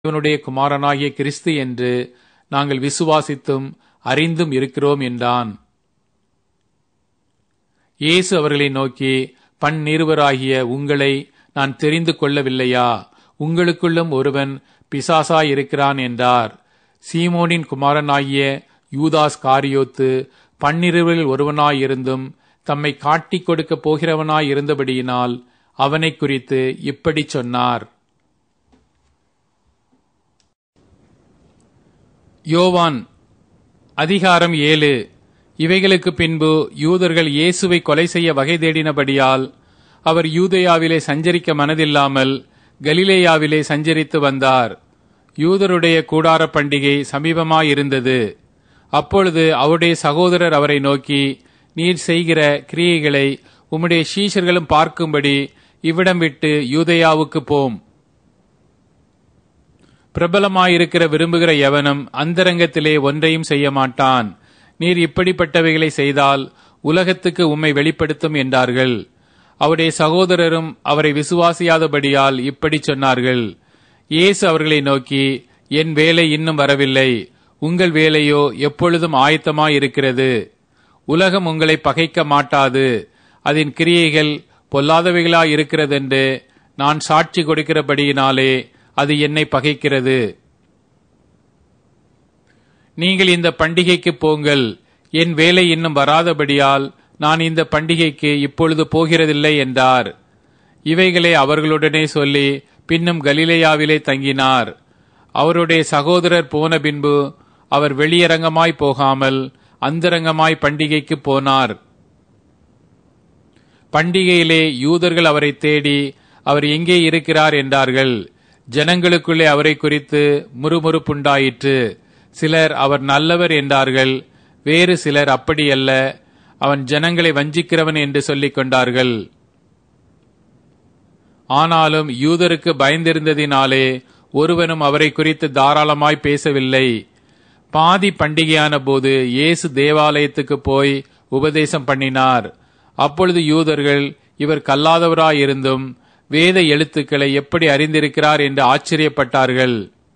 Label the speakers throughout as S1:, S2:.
S1: தேவனுடைய குமாரனாகிய கிறிஸ்து என்று நாங்கள் விசுவாசித்தும் அறிந்தும் இருக்கிறோம் என்றான். இயேசு அவர்களை நோக்கி, பன்னிருவராகிய உங்களை நான் தெரிந்து கொள்ளவில்லையா? உங்களுக்குள்ளும் ஒருவன் பிசாசாயிருக்கிறான் என்றார். சீமோனின் குமாரனாகிய யூதாஸ் காரியோத்து 12 ஒருவனாயிருந்தும் தம்மை காட்டிக் கொடுக்கப் போகிறவனாயிருந்தபடியினால் அவனை குறித்து இப்படி சொன்னார். யோவான் அதிகாரம் 7. இவைகளுக்கு பின்பு யூதர்கள் இயேசுவை கொலை செய்ய வகை தேடினபடியால் அவர் யூதேயாவிலே சஞ்சரிக்க மனதில்லாமல் கலிலேயாவிலே சஞ்சரித்து வந்தார். யூதருடைய கூடார பண்டிகை சமீபமாயிருந்தது. அப்பொழுது அவருடைய சகோதரர் அவரை நோக்கி, நீர் செய்கிற கிரியைகளை உம்முடைய சீஷர்களும் பார்க்கும்படி இவ்விடம் விட்டு யூதேயாவுக்கு போம். பிரபலமாயிருக்கிற விரும்புகிற எவனும் அந்தரங்கத்திலே ஒன்றையும் செய்ய மாட்டான். நீர் இப்படிப்பட்டவைகளை செய்தால் உலகத்துக்கு உம்மை வெளிப்படுத்தும் என்றார்கள். அவருடைய சகோதரரும் அவரை விசுவாசியாதபடியால் இப்படி சொன்னார்கள். இயேசு அவர்களை நோக்கி, என் வேலை இன்னும் வரவில்லை, உங்கள் வேலையோ எப்பொழுதும் ஆயத்தமாயிருக்கிறது. உலகம் உங்களை பகைக்க மாட்டாது, அதன் கிரியைகள் பொல்லாதவைகளாயிருக்கிறதென்று நான் சாட்சி கொடுக்கிறபடியினாலே அது என்னை பகைக்கிறது. நீங்கள் இந்த பண்டிகைக்கு போங்கள், என் வேலை இன்னும் வராதபடியால் நான் இந்த பண்டிகைக்கு இப்பொழுது போகிறதில்லை என்றார். இவைகளை அவர்களுடனே சொல்லி பின்னும் கலிலேயாவிலே தங்கினார். அவருடைய சகோதரர் போன பின்பு அவர் வெளியரங்கமாய் போகாமல் அந்தரங்கமாய் பண்டிகைக்கு போனார். பண்டிகையிலே யூதர்கள் அவரை தேடி அவர் எங்கே இருக்கிறார் என்றார்கள். ஜனங்களுக்குள்ளே அவரை குறித்து முறுமுறுப்புண்டாயிற்று. சிலர் அவர் நல்லவர் என்றார்கள், வேறு சிலர் அப்படியல்ல, அவன் ஜனங்களை வஞ்சிக்கிறவன் என்று சொல்லிக் கொண்டார்கள். ஆனாலும் யூதருக்கு பயந்திருந்ததினாலே ஒருவனும் அவரை குறித்து தாராளமாய் பேசவில்லை. பாதி பண்டிகையான போது இயேசு தேவாலயத்துக்கு போய் உபதேசம் பண்ணினார். அப்பொழுது யூதர்கள் இவர் கல்லாதவராயிருந்தும் வேத எழுத்துக்களை எப்படி அறிந்திருக்கிறார் என்று ஆச்சரியப்பட்டார்கள்.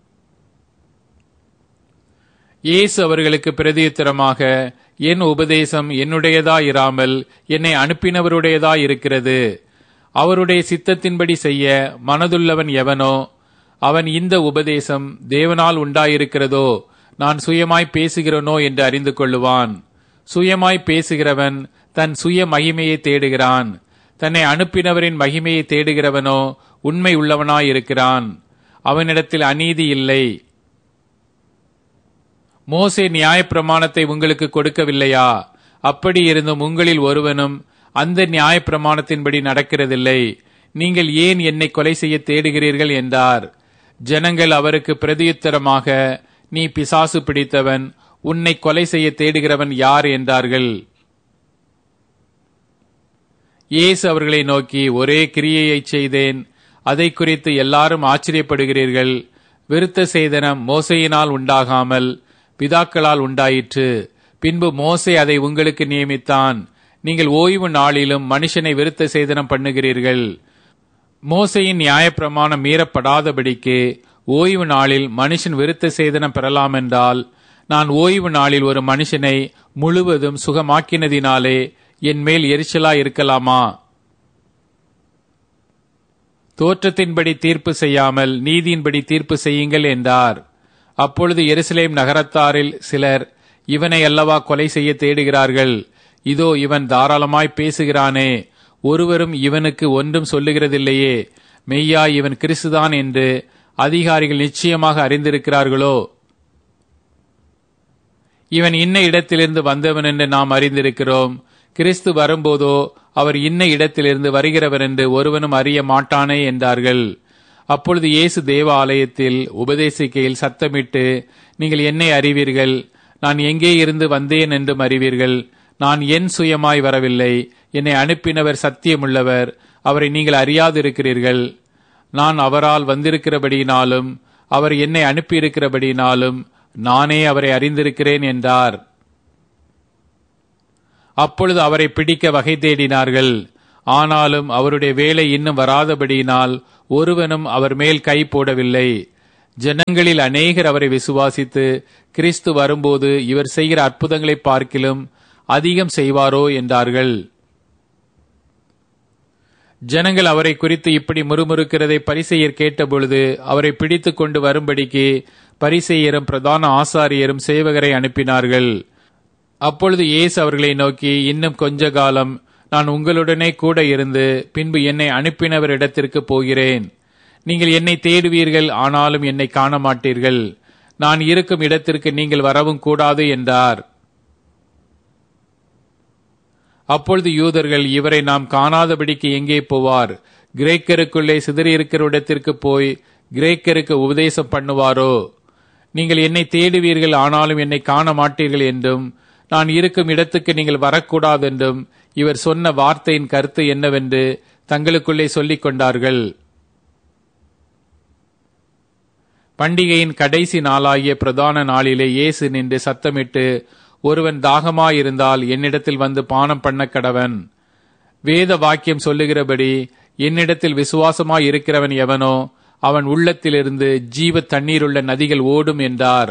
S1: இயேசு அவர்களுக்கு பிரதியுத்தரமாக, என் உபதேசம் என்னுடையதாயிராமல் என்னை அனுப்பினவருடையதாயிருக்கிறது. அவருடைய சித்தத்தின்படி செய்ய மனதுள்ளவன் எவனோ அவன் இந்த உபதேசம் தேவனால் உண்டாயிருக்கிறதோ நான் சுயமாய் பேசுகிறனோ என்று அறிந்து கொள்ளுவான். சுயமாய் பேசுகிறவன் தன் சுய மகிமையை தேடுகிறான். தன்னை அனுப்பினவரின் மகிமையை தேடுகிறவனோ உண்மை உள்ளவனாயிருக்கிறான். அவனிடத்தில் அநீதி இல்லை. மோசே நியாயப்பிரமாணத்தை உங்களுக்கு கொடுக்கவில்லையா? அப்படி இருந்தும் உங்களில் ஒருவனும் அந்த நியாயப்பிரமாணத்தின்படி நடக்கிறதில்லை. நீங்கள் ஏன் என்னை கொலை செய்ய தேடுகிறீர்கள் என்றார். ஜனங்கள் அவருக்கு பிரதியுத்தரமாக, நீ பிசாசு பிடித்தவன், உன்னை கொலை செய்ய தேடுகிறவன் யார் என்றார்கள். இயேசு அவர்களை நோக்கி, ஒரே கிரியையை செய்தேன், அதை குறித்து எல்லாரும் ஆச்சரியப்படுகிறீர்கள். விருத்த சேதனம் மோசையினால் உண்டாகாமல் பிதாக்களால் உண்டாயிற்று. பின்பு மோசே அதை உங்களுக்கு நியமித்தான். நீங்கள் ஓய்வு நாளிலும் மனுஷனை விருத்த சேதனம் பண்ணுகிறீர்கள். மோசையின் நியாயப்பிரமாணம் மீறப்படாதபடிக்கு ஓய்வு நாளில் மனுஷன் விருத்த சேதனம் பெறலாம் என்றால், நான் ஓய்வு நாளில் ஒரு மனுஷனை முழுவதும் சுகமாக்கினதினாலே என் மேல் எரிச்சலா இருக்கலாமா? தோற்றத்தின்படி தீர்ப்பு செய்யாமல் நீதியின்படி தீர்ப்பு செய்யுங்கள் என்றார். அப்பொழுது எருசலேம் நகரத்தாரில் சிலர், இவனை அல்லவா கொலை செய்ய தேடுகிறார்கள், இதோ இவன் தாராளமாய் பேசுகிறானே, ஒருவரும் இவனுக்கு ஒன்றும் சொல்லுகிறதில்லையே, மெய்யா இவன் கிறிஸ்துதான் என்று அதிகாரிகள் நிச்சயமாக அறிந்திருக்கிறார்களோ? இவன் இன்ன இடத்திலிருந்து வந்தவன் என்று நாம் அறிந்திருக்கிறோம். கிறிஸ்து வரும்போதோ அவர் இன்ன இடத்திலிருந்து வருகிறவர் என்று ஒருவனும் அறிய மாட்டானே என்றார்கள். அப்பொழுது இயேசு தேவ ஆலயத்தில் உபதேசிக்கையில் சத்தமிட்டு, நீங்கள் என்னை அறிவீர்கள், நான் எங்கே இருந்து வந்தேன் என்றும் அறிவீர்கள். நான் என் சுயமாய் வரவில்லை, என்னை அனுப்பினவர் சத்தியமுள்ளவர், அவரை நீங்கள் அறியாதிருக்கிறீர்கள். நான் அவரால் வந்திருக்கிறபடியினாலும் அவர் என்னை அனுப்பியிருக்கிறபடியினாலும் நானே அவரை அறிந்திருக்கிறேன் என்றார். அப்பொழுது அவரை பிடிக்க வகை தேடினார்கள். ஆனாலும் அவருடைய வேலை இன்னும் வராதபடியினால் ஒருவனும் அவர் மேல் கை போடவில்லை. ஜனங்களில் அநேகர் அவரை விசுவாசித்து, கிறிஸ்து வரும்போது இவர் செய்கிற அற்புதங்களை பார்க்கிலும் அதிகம் செய்வாரோ என்றார்கள். ஜனங்கள் அவரை குறித்து இப்படி முறுமுறுக்கிறதை பரிசேயர் கேட்டபொழுது அவரை பிடித்து கொண்டு வரும்படிக்கு பரிசேயரும் பிரதான ஆசாரியரும் சேவகரை அனுப்பினார்கள். அப்பொழுது இயேசு அவர்களை நோக்கி, இன்னும் கொஞ்ச காலம் நான் உங்களுடனே கூட இருந்து பின்பு என்னை அனுப்பினவரிடத்திற்கு போகிறேன். நீங்கள் என்னை தேடுவீர்கள், ஆனாலும் என்னை காண மாட்டீர்கள். நான் இருக்கும் இடத்திற்கு நீங்கள் வரவும் கூடாது என்றார். அப்பொழுது யூதர்கள், இவரை நாம் காணாதபடிக்கு எங்கே போவார்? கிரேக்கருக்குள்ளே சிதறியிருக்கிற இடத்திற்கு போய் கிரேக்கருக்கு உபதேசம் பண்ணுவாரோ? நீங்கள் என்னை தேடுவீர்கள், ஆனாலும் என்னை காண மாட்டீர்கள் என்றும், நான் இருக்கும் இடத்துக்கு நீங்கள் வரக்கூடாது என்றும் இவர் சொன்ன வார்த்தையின் கருத்து என்னவென்று தங்களுக்குள்ளே சொல்லிக் கொண்டார்கள். பண்டிகையின் கடைசி நாளாகிய பிரதான நாளிலே இயேசு நின்று சத்தமிட்டு, ஒருவன் தாகமாயிருந்தால் என்னிடத்தில் வந்து பானம் பண்ண கடவன். வேத வாக்கியம் சொல்லுகிறபடி என்னிடத்தில் விசுவாசமாய் இருக்கிறவன் எவனோ அவன் உள்ளத்திலிருந்து ஜீவ தண்ணீருள்ள நதிகள் ஓடும் என்றார்.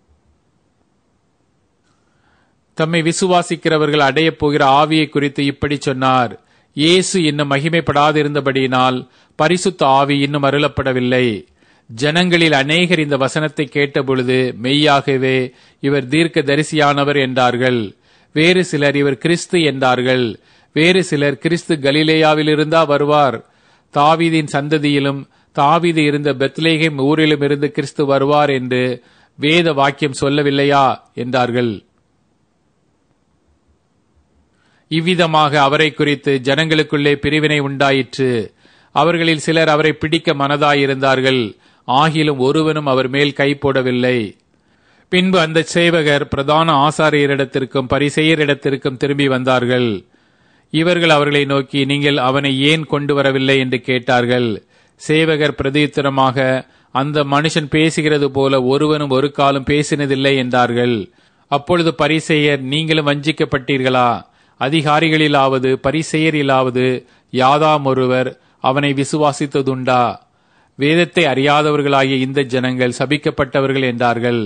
S1: தம்மை விசுவாசிக்கிறவர்கள் அடையப் போகிற ஆவியை குறித்து இப்படி சொன்னார். இயேசு இன்னும் மகிமைப்படாதிருந்தபடியினால் பரிசுத்த ஆவி இன்னும் அருளப்படவில்லை. ஜனங்களில் அநேகர் இந்த வசனத்தை கேட்டபொழுது, மெய்யாகவே இவர் தீர்க்க தரிசியானவர் என்றார்கள். வேறு சிலர் இவர் கிறிஸ்து என்றார்கள். வேறு சிலர், கிறிஸ்து கலிலேயாவிலிருந்தா வருவார்? தாவீதின் சந்ததியிலும் தாவீது இருந்த பெத்லேகேம் ஊரிலும் இருந்து கிறிஸ்து வருவார் என்று வேத வாக்கியம் சொல்லவில்லையா என்றார்கள். இவ்விதமாக அவரை குறித்து ஜனங்களுக்குள்ளே பிரிவினை உண்டாயிற்று. அவர்களில் சிலர் அவரை பிடிக்க மனதாயிருந்தார்கள். ஆகிலும் ஒருவனும் அவர் மேல் கை போடவில்லை. பின்பு அந்த சேவகர் பிரதான ஆசாரியரிடத்திற்கும் பரிசேயரிடத்திற்கும் திரும்பி வந்தார்கள். இவர்கள் அவர்களை நோக்கி, நீங்கள் அவனை ஏன் கொண்டு வரவில்லை என்று கேட்டார்கள். சேவகர் பிரதியுத்தரமாக, அந்த மனுஷன் பேசுகிறது போல ஒருவனும் ஒரு காலம் பேசினதில்லை என்றார்கள். அப்பொழுது பரிசேயர், நீங்களும் வஞ்சிக்கப்பட்டீர்களா? அதிகாரிகளிலாவது பரிசேயரிலாவது யாதாம் ஒருவர் அவனை விசுவாசித்ததுண்டா? வேதத்தை அறியாதவர்களாகிய இந்த ஜனங்கள் சபிக்கப்பட்டவர்கள் என்றார்கள்.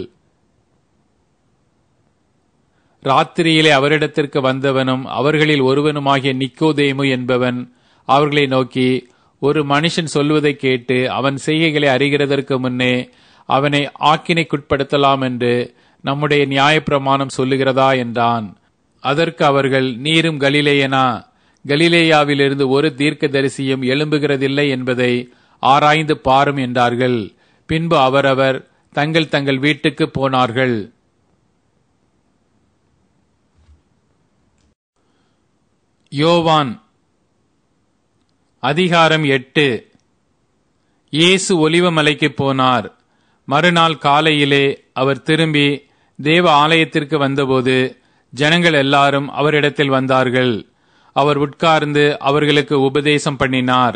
S1: ராத்திரியிலே அவரிடத்திற்கு வந்தவனும் அவர்களில் ஒருவனுமாகிய நிக்கோதேமு என்பவன் அவர்களை நோக்கி, ஒரு மனுஷன் சொல்வதை கேட்டு அவன் செய்கைகளை அறிகிறதற்கு முன்னே அவனை ஆக்கினைக்குட்படுத்தலாம் என்று நம்முடைய நியாயப்பிரமாணம் சொல்லுகிறதா என்றான். அதற்கு அவர்கள், நீரும் கலிலேயனா? கலிலேயாவிலிருந்து ஒரு தீர்க்கதரிசியும் எழும்புகிறதில்லை என்பதை ஆராய்ந்து பாரும் என்றார்கள். பின்பு அவரவர் தங்கள் தங்கள் வீட்டுக்கு போனார்கள். யோவான் அதிகாரம் 8. இயேசு ஒலிவமலைக்கு போனார். மறுநாள் காலையிலே அவர் திரும்பி தேவ ஆலயத்திற்கு வந்தபோது ஜனங்கள் எல்லாரும் அவரிடத்தில் வந்தார்கள். அவர் உட்கார்ந்து அவர்களுக்கு உபதேசம் பண்ணினார்.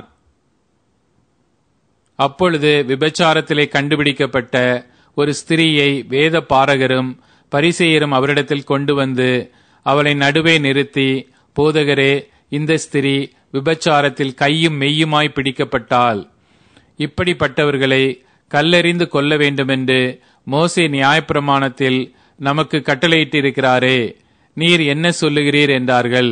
S1: அப்பொழுது விபச்சாரத்திலே கண்டுபிடிக்கப்பட்ட ஒரு ஸ்திரீயை வேத பாரகரும் பரிசேயரும் அவரிடத்தில் கொண்டு வந்து அவளை நடுவே நிறுத்தி, போதகரே, இந்த ஸ்திரீ விபச்சாரத்தில் கையும் மெய்யுமாய் பிடிக்கப்பட்டாள். இப்படிப்பட்டவர்களை கல்லெறிந்து கொல்ல வேண்டுமென்று மோசே நியாயப்பிரமாணத்தில் நமக்கு கட்டளையிட்டிருக்கிறாரே, நீர் என்ன சொல்லுகிறீர் என்றார்கள்.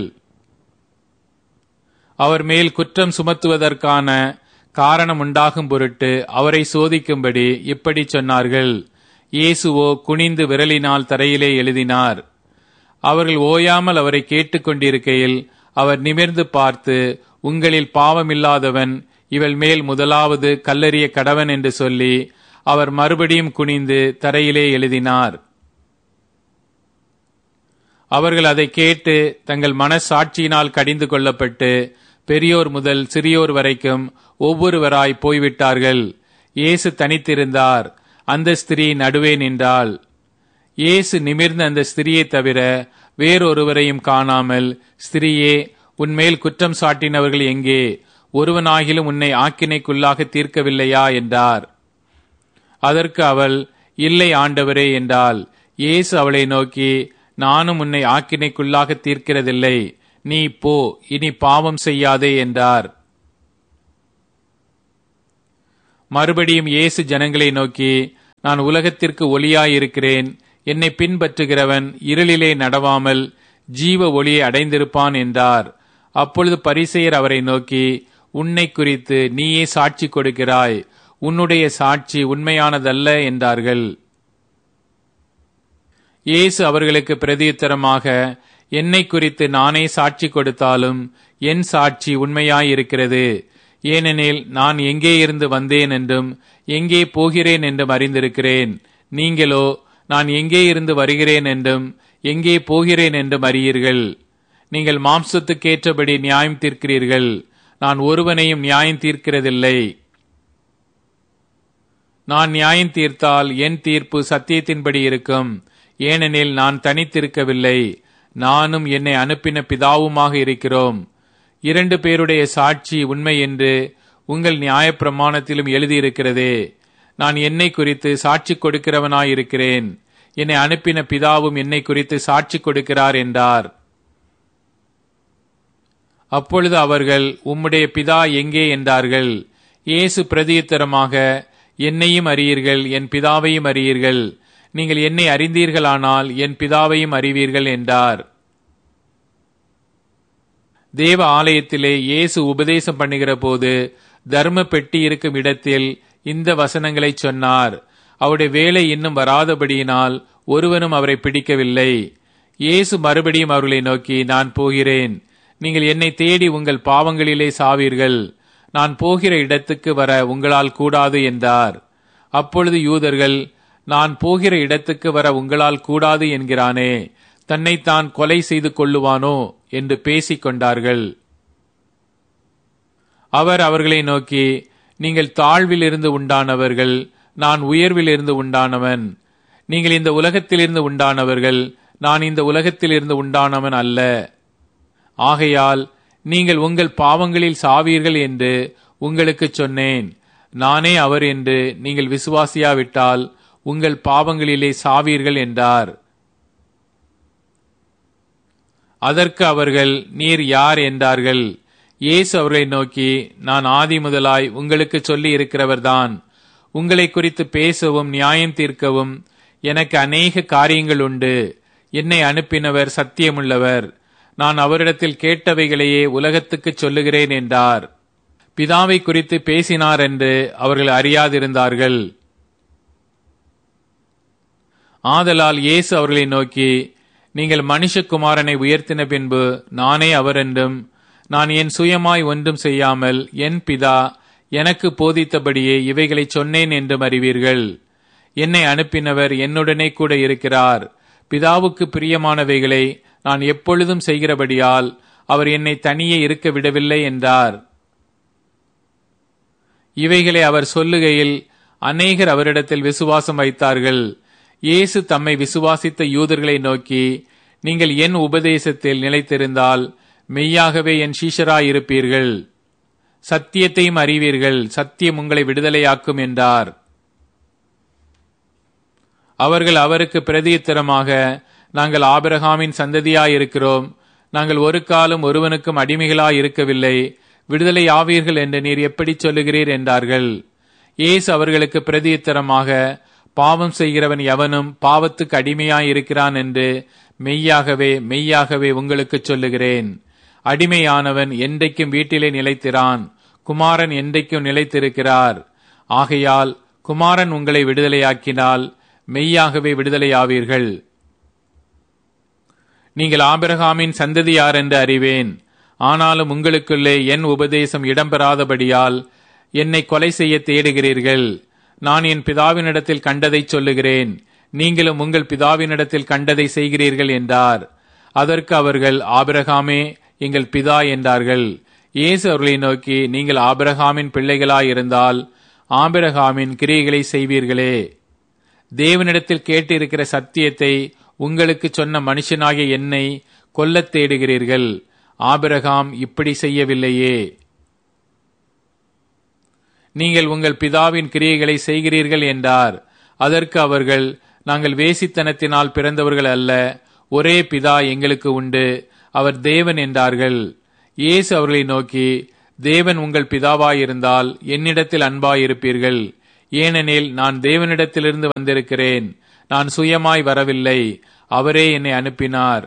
S1: அவர் மேல் குற்றம் சுமத்துவதற்கான காரணம் உண்டாகும் பொருட்டு அவரை சோதிக்கும்படி இப்படி சொன்னார்கள். இயேசுவோ குனிந்து விரலினால் தரையிலே எழுதினார். அவர்கள் ஓயாமல் அவரை கேட்டுக்கொண்டிருக்கையில் அவர் நிமிர்ந்து பார்த்து, உங்களில் பாவமில்லாதவன் இவள் மேல் முதலாவது கல்லெறிய கடவன் என்று சொல்லி அவர் மறுபடியும் குனிந்து தரையிலே எழுதினார். அவர்கள் அதை கேட்டு தங்கள் மனசாட்சியினால் கடிந்து கொள்ளப்பட்டு பெரியோர் முதல் சிறியோர் வரைக்கும் ஒவ்வொருவராய் போய்விட்டார்கள். இயேசு தனித்திருந்தார். அந்த ஸ்திரீ நடுவே நின்றாள். இயேசு நிமிர்ந்த அந்த ஸ்திரியை தவிர வேறொருவரையும் காணாமல், ஸ்திரியே, உன்மேல் குற்றம் சாட்டினவர்கள் எங்கே? ஒருவனாகிலும் உன்னை ஆக்கினைக்குள்ளாக தீர்க்கவில்லையா என்றார். அதற்கு அவள், இல்லை ஆண்டவரே என்றாள். இயேசு அவளை நோக்கி, நானும் உன்னை ஆக்கினைக்குள்ளாக தீர்க்கிறதில்லை. நீ போ, இனி பாவம் செய்யாதே என்றார். மறுபடியும் இயேசு ஜனங்களை நோக்கி, நான் உலகத்திற்கு ஒளியாயிருக்கிறேன். என்னை பின்பற்றுகிறவன் இருளிலே நடவாமல் ஜீவ ஒளியை அடைந்திருப்பான் என்றார். அப்பொழுது பரிசேயர் அவரை நோக்கி, உன்னை குறித்து நீயே சாட்சி கொடுக்கிறாய், உன்னுடைய சாட்சி உண்மையானதல்ல என்றார்கள். இயேசு அவர்களுக்கு பிரதியுத்தரமாக, என்னை குறித்து நானே சாட்சி கொடுத்தாலும் என் சாட்சி உண்மையாயிருக்கிறது. ஏனெனில் நான் எங்கே இருந்து வந்தேன் என்றும் எங்கே போகிறேன் என்றும் அறிந்திருக்கிறேன். நீங்களோ நான் எங்கே இருந்து வருகிறேன் என்றும் எங்கே போகிறேன் என்றும் அறியீர்கள். நீங்கள் மாம்சத்துக்கேற்றபடி நியாயம் தீர்க்கிறீர்கள், நான் ஒருவனையும் நியாயம் தீர்க்கிறதில்லை. நான் நியாயம் தீர்த்தால் என் தீர்ப்பு சத்தியத்தின்படி இருக்கும். ஏனெனில் நான் தனித்திருக்கவில்லை, நானும் என்னை அனுப்பின பிதாவுமாக இருக்கிறோம். 2 பேருடைய சாட்சி உண்மை என்று உங்கள் நியாயப்பிரமாணத்திலும் எழுதியிருக்கிறதே. நான் என்னை குறித்து சாட்சி கொடுக்கிறவனாயிருக்கிறேன், என்னை அனுப்பின பிதாவும் என்னை குறித்து சாட்சி கொடுக்கிறார் என்றார். அப்பொழுது அவர்கள், உம்முடைய பிதா எங்கே என்றார்கள். இயேசு பிரதியுத்தரமாக, என்னையும் அறியீர்கள், என் பிதாவையும் அறியீர்கள். நீங்கள் என்னை அறிந்தீர்களானால் என் பிதாவையும் அறிவீர்கள் என்றார். தேவ ஆலயத்திலே இயேசு உபதேசம் பண்ணுகிற போது தர்ம பெட்டி இருக்கும் இடத்தில் இந்த வசனங்களை சொன்னார். அவருடைய வேலை இன்னும் வராதபடியினால் ஒருவனும் அவரை பிடிக்கவில்லை. இயேசு மறுபடியும் அவர்களை நோக்கி, நான் போகிறேன், நீங்கள் என்னை தேடி உங்கள் பாவங்களிலே சாவீர்கள். நான் போகிற இடத்துக்கு வர உங்களால் கூடாது என்றார். அப்பொழுது யூதர்கள், நான் போகிற இடத்துக்கு வர உங்களால் கூடாது என்கிறானே, தன்னைத்தான் கொலை செய்து கொள்ளுவானோ என்று பேசிக் கொண்டார்கள். அவர் அவர்களை நோக்கி, நீங்கள் தாழ்விலிருந்து உண்டானவர்கள், நான் உயர்விலிருந்து உண்டானவன். நீங்கள் இந்த உலகத்திலிருந்து உண்டானவர்கள், நான் இந்த உலகத்திலிருந்து உண்டானவன் அல்ல. ஆகையால் நீங்கள் உங்கள் பாவங்களில் சாவீர்கள் என்று உங்களுக்கு சொன்னேன். நானே அவர் என்று நீங்கள் விசுவாசியாவிட்டால் உங்கள் பாவங்களிலே சாவீர்கள் என்றார். அதற்கு அவர்கள், நீர் யார் என்றார்கள். இயேசு அவர்களை நோக்கி, நான் ஆதி முதலாய் உங்களுக்கு சொல்லி இருக்கிறவர்தான். உங்களை குறித்து பேசவும் நியாயம் தீர்க்கவும் எனக்கு அநேக காரியங்கள் உண்டு. என்னை அனுப்பினவர் சத்தியமுள்ளவர், நான் அவரிடத்தில் கேட்டவைகளையே உலகத்துக்கு சொல்லுகிறேன் என்றார். பிதாவை குறித்து பேசினார் என்று அவர்கள் அறியாதிருந்தார்கள். ஆதலால் இயேசு அவர்களை நோக்கி, நீங்கள் மனுஷகுமாரனை உயர்த்தின பின்பு நானே அவர் என்றும், நான் என் சுயமாய் ஒன்றும் செய்யாமல் என் பிதா எனக்கு போதித்தபடியே இவைகளை சொன்னேன் என்றும் அறிவீர்கள். என்னை அனுப்பினவர் என்னுடனே கூட இருக்கிறார். பிதாவுக்கு பிரியமானவைகளை நான் எப்பொழுதும் செய்கிறபடியால் அவர் என்னை தனியே இருக்க விடவில்லை என்றார். இவைகளை அவர் சொல்லுகையில் அநேகர் அவரிடத்தில் விசுவாசம் வைத்தார்கள். இயேசு தம்மை விசுவாசித்த யூதர்களை நோக்கி, நீங்கள் என் உபதேசத்தில் நிலைத்திருந்தால் மெய்யாகவே என் சீஷராயிருப்பீர்கள், சத்தியத்தையும் அறிவீர்கள், சத்தியம் உங்களை விடுதலையாக்கும் என்றார். அவர்கள் அவருக்கு பிரதியுத்தரமாக, நாங்கள் ஆபிரகாமின் சந்ததியாயிருக்கிறோம், நாங்கள் ஒரு காலம் ஒருவனுக்கும் அடிமைகளாயிருக்கவில்லை, விடுதலை ஆவீர்கள் என்று நீர் எப்படி சொல்லுகிறீர் என்றார்கள். இயேசு அவர்களுக்கு பிரதியுத்தரமாக, பாவம் செய்கிறவன் எவனும் பாவத்துக்கு அடிமையாயிருக்கிறான் என்று மெய்யாகவே மெய்யாகவே உங்களுக்கு சொல்லுகிறேன். அடிமையானவன் என்றைக்கும் வீட்டிலே நிலைத்திரான், குமாரன் என்றைக்கும் நிலைத்திருக்கிறார். ஆகையால் குமாரன் உங்களை விடுதலையாக்கினால் மெய்யாகவே விடுதலையாவீர்கள். நீங்கள் ஆபிரகாமின் சந்ததியார் என்று அறிவேன். ஆனாலும் உங்களுக்குள்ளே என் உபதேசம் இடம்பெறாதபடியால் என்னை கொலை செய்ய தேடுகிறீர்கள். நான் என் பிதாவினிடத்தில் கண்டதை சொல்லுகிறேன், நீங்களும் உங்கள் பிதாவினிடத்தில் கண்டதை செய்கிறீர்கள் என்றார். அதற்கு அவர்கள், ஆபிரகாமே எங்கள் பிதா என்றார்கள். இயேசு அவர்களை நோக்கி, நீங்கள் ஆபிரகாமின் பிள்ளைகளாயிருந்தால் ஆபிரகாமின் கிரியைகளை செய்வீர்களே. தேவனிடத்தில் கேட்டிருக்கிற சத்தியத்தை உங்களுக்கு சொன்ன மனுஷனாகிய என்னை கொல்லத் தேடுகிறீர்கள். ஆபிரகாம் இப்படி செய்யவில்லையே. நீங்கள் உங்கள் பிதாவின் கிரியைகளை செய்கிறீர்கள் என்றார். அதற்கு அவர்கள், நாங்கள் வேசித்தனத்தினால் பிறந்தவர்கள் அல்ல, ஒரே பிதா எங்களுக்கு உண்டு, அவர் தேவன் என்றார்கள். இயேசு அவர்களை நோக்கி, தேவன் உங்கள் பிதாவாயிருந்தால் என்னிடத்தில் அன்பாயிருப்பீர்கள். ஏனெனில் நான் தேவனிடத்திலிருந்து வந்திருக்கிறேன். நான் சுயமாய் வரவில்லை, அவரே என்னை அனுப்பினார்.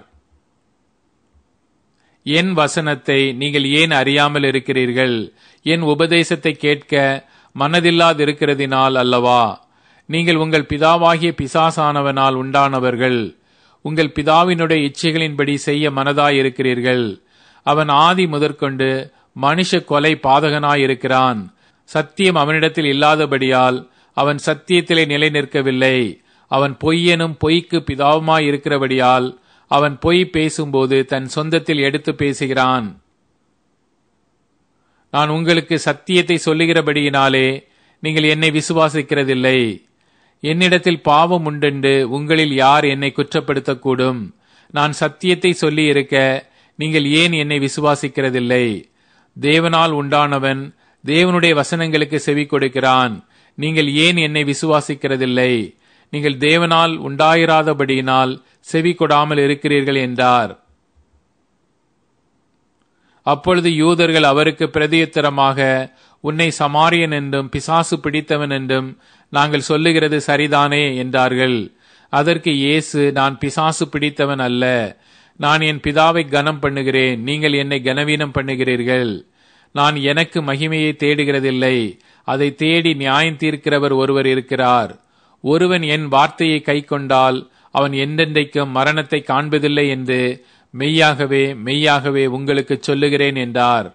S1: என் வசனத்தை நீங்கள் ஏன் அறியாமல் இருக்கிறீர்கள்? என் உபதேசத்தை கேட்க மனதில்லாதிருக்கிறதினால் அல்லவா? நீங்கள் உங்கள் பிதாவாகிய பிசாசானவனால் உண்டானவர்கள். உங்கள் பிதாவினுடைய இச்சைகளின்படி செய்ய மனதாயிருக்கிறீர்கள். அவன் ஆதி முதற்கொண்டு மனுஷ கொலை பாதகனாயிருக்கிறான். சத்தியம் அவனிடத்தில் இல்லாதபடியால் அவன் சத்தியத்திலே நிலை நிற்கவில்லை. அவன் பொய்யனும் பொய்க்கு பிதாவுமாயிருக்கிறபடியால் அவன் பொய் பேசும்போது தன் சொந்தத்தில் எடுத்து பேசுகிறான். நான் உங்களுக்கு சத்தியத்தை சொல்லுகிறபடியினாலே நீங்கள் என்னை விசுவாசிக்கிறதில்லை. என்னிடத்தில் பாவம் உண்டென்று உங்களில் யார் என்னை குற்றப்படுத்தக்கூடும்? நான் சத்தியத்தை சொல்லி இருக்க நீங்கள் ஏன் என்னை விசுவாசிக்கிறதில்லை? தேவனால் உண்டானவன் தேவனுடைய வசனங்களுக்கு செவி கொடுக்கிறான். நீங்கள் ஏன் என்னை விசுவாசிக்கிறதில்லை? நீங்கள் தேவனால் உண்டாயிராதபடியினால் செவி கொடாமல் இருக்கிறீர்கள் என்றார். அப்பொழுது யூதர்கள் அவருக்கு பிரதியுத்தரமாக, உன்னை சமாரியன் என்றும் பிசாசு பிடித்தவன் என்றும் நாங்கள் சொல்லுகிறது சரிதானே என்றார்கள். அதற்கு இயேசு, நான் பிசாசு பிடித்தவன் அல்ல. நான் என் பிதாவை கனம் பண்ணுகிறேன், நீங்கள் என்னை கனவீனம் பண்ணுகிறீர்கள். நான் எனக்கு மகிமையை தேடுகிறதில்லை, அதை தேடி நியாயம் தீர்க்கிறவர் ஒருவர் இருக்கிறார். ஒருவன் என் வார்த்தையை கைக்கொண்டால் அவன் என்றென்றைக்கும் மரணத்தை காண்பதில்லை என்று மெய்யாகவே மெய்யாகவே உங்களுக்கு சொல்லுகிறேன் என்றார்.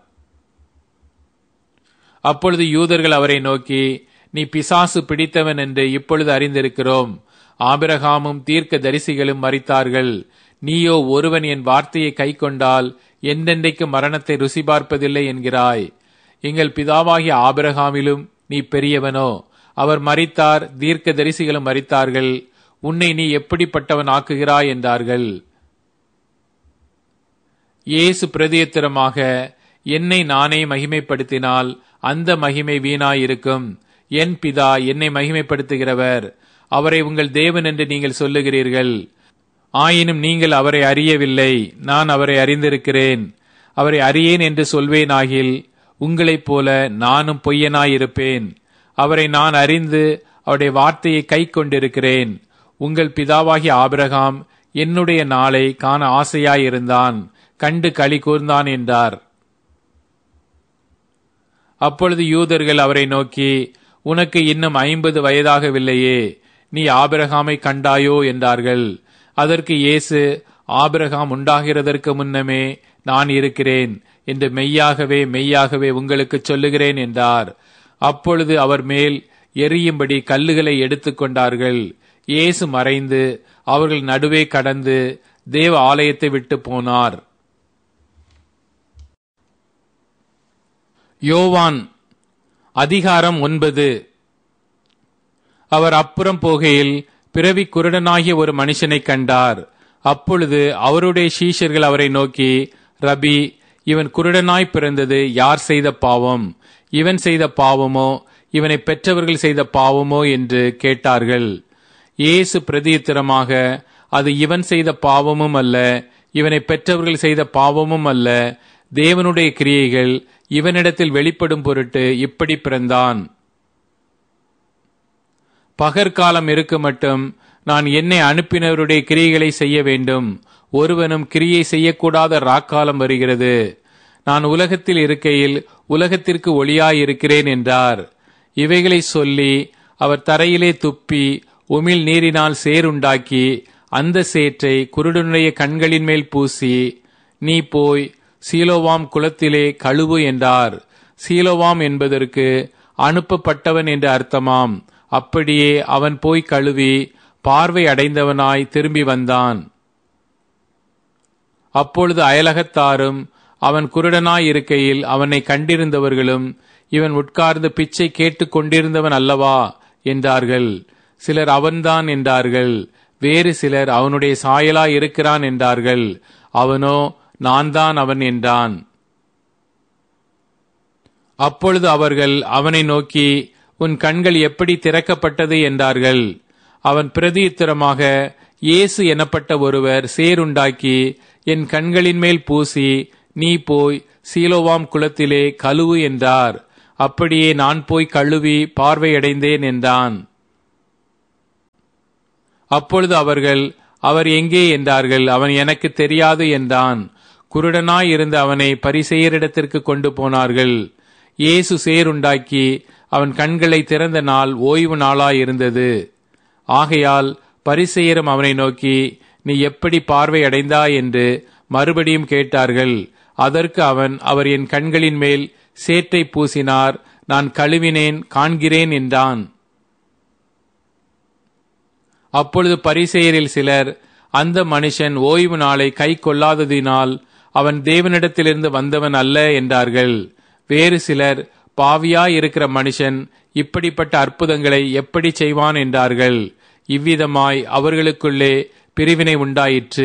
S1: அப்பொழுது யூதர்கள் அவரை நோக்கி, நீ பிசாசு பிடித்தவன் என்று இப்பொழுது அறிந்திருக்கிறோம். ஆபிரகாமும் தீர்க்க தரிசிகளும் மரித்தார்கள். நீயோ ஒருவன் என் வார்த்தையை கைக்கொண்டால் என்றென்றைக்கு மரணத்தை ருசி பார்ப்பதில்லை என்கிறாய். எங்கள் பிதாவாகிய ஆபிரகாமிலும் நீ பெரியவனோ? அவர் மரித்தார், தீர்க்க தரிசிகளும் மரித்தார்கள். உன்னை நீ எப்படிப்பட்டவன் ஆக்குகிறாய் என்றார்கள். இயேசு பிரதியுத்தரமாக, என்னை நானே மகிமைப்படுத்தினால் அந்த மகிமை வீணாயிருக்கும். என் பிதா என்னை மகிமைப்படுத்துகிறவர். அவரை உங்கள் தேவன் என்று நீங்கள் சொல்லுகிறீர்கள். ஆயினும் நீங்கள் அவரை அறியவில்லை, நான் அவரை அறிந்திருக்கிறேன். அவரை அறியேன் என்று சொல்வேனாகில் உங்களைப் போல நானும் பொய்யனாயிருப்பேன். அவரை நான் அறிந்து அவருடைய வார்த்தையை கை கொண்டிருக்கிறேன். உங்கள் பிதாவாகிய ஆபிரகாம் என்னுடைய நாளை காண ஆசையாயிருந்தான், கண்டு களி கூர்ந்தான் என்றார். அப்பொழுது யூதர்கள் அவரை நோக்கி, உனக்கு இன்னும் 50 வயதாகவில்லையே, நீ ஆபிரகாமை கண்டாயோ என்றார்கள். அதற்கு இயேசு, ஆபிரகாம் உண்டாகிறதற்கு முன்னமே நான் இருக்கிறேன் என்று மெய்யாகவே மெய்யாகவே உங்களுக்கு சொல்லுகிறேன் என்றார். அப்பொழுது அவர் மேல் எரியும்படி கல்லுகளை எடுத்துக்கொண்டார்கள். இயேசு மறைந்து அவர்கள் நடுவே கடந்து தேவ ஆலயத்தை விட்டு போனார். யோவான் அதிகாரம் 9. அவர் அப்புறம் போகையில் பிறவி குருடனாகிய ஒரு மனுஷனை கண்டார். அப்பொழுது அவருடைய சீஷர்கள் அவரை நோக்கி, ரபி, இவன் குருடனாய் பிறந்தது யார் செய்த பாவம்? இவன் செய்த பாவமோ இவனை பெற்றவர்கள் செய்த பாவமோ என்று கேட்டார்கள். இயேசு பிரதியுத்தரமாக, அது இவன் செய்த பாவமும் அல்ல, இவனை பெற்றவர்கள் செய்த பாவமும் அல்ல. தேவனுடைய கிரியைகள் இவனிடத்தில் வெளிப்படும் பொருட்டு இப்படி பிறந்தான். பகற்காலம் இருக்கு மட்டும் நான் என்னை அனுப்பினவருடைய கிரியைகளை செய்ய வேண்டும். ஒருவனும் கிரியை செய்யக்கூடாத ராக்காலம் வருகிறது. நான் உலகத்தில் இருக்கையில் உலகத்திற்கு ஒளியாயிருக்கிறேன் என்றார். இவைகளை சொல்லி அவர் தரையிலே துப்பி உமிழ் நீரினால் சேறுண்டாக்கி அந்த சேற்றை குருடனுடைய கண்களின் மேல் பூசி, நீ போய் சீலோவாம் குளத்திலே கழுவு என்றார். சீலோவாம் என்பதற்கு அனுப்பப்பட்டவன் என்று அர்த்தமாம். அப்படியே அவன் போய் கழுவி பார்வை அடைந்தவனாய் திரும்பி வந்தான். அப்பொழுது அயலகத்தாரும் அவன் குருடனாய் இருக்கையில் அவனை கண்டிருந்தவர்களும், இவன் உட்கார்ந்து பிச்சை கேட்டுக் கொண்டிருந்தவன் அல்லவா என்றார்கள். சிலர் அவன்தான் என்றார்கள். வேறு சிலர் அவனுடைய சாயலாய் இருக்கிறான் என்றார்கள். அவனோ, நான் தான் அவன் என்றான். அப்பொழுது அவர்கள் அவனை நோக்கி, உன் கண்கள் எப்படி திறக்கப்பட்டது என்றார்கள். அவன் பிரதியுத்தரமாக, இயேசு எனப்பட்ட ஒருவர் சேறுண்டாக்கி என் கண்களின் மேல் பூசி நீ போய் சீலோவாம் குளத்திலே கழுவு என்றார். அப்படியே நான் போய் கழுவி பார்வையடைந்தேன் என்றான். அப்பொழுது அவர்கள், அவர் எங்கே என்றார்கள். அவன் எனக்கு தெரியாது என்றான். குருடனாயிருந்த அவனை பரிசேயரிடத்திற்கு கொண்டு போனார்கள். இயேசு சேறுண்டாக்கி அவன் கண்களை திறந்த நாள் ஓய்வு நாளாயிருந்தது. ஆகையால் பரிசேயரும் அவனை நோக்கி, நீ எப்படி பார்வை அடைந்தாய் என்று மறுபடியும் கேட்டார்கள். அதற்கு அவன், அவர் என் கண்களின் மேல் சேற்றை பூசினார், நான் கழுவினேன், காண்கிறேன் என்றான். அப்பொழுது பரிசேயரில் சிலர், அந்த மனுஷன் ஓய்வு நாளை கை கொள்ளாததினால் அவன் தேவனிடத்திலிருந்து வந்தவன் அல்ல என்றார்கள். வேறு சிலர், பாவியாயிருக்கிற மனுஷன் இப்படிப்பட்ட அற்புதங்களை எப்படி செய்வான் என்றார்கள். இவ்விதமாய் அவர்களுக்குள்ளே பிரிவினை உண்டாயிற்று.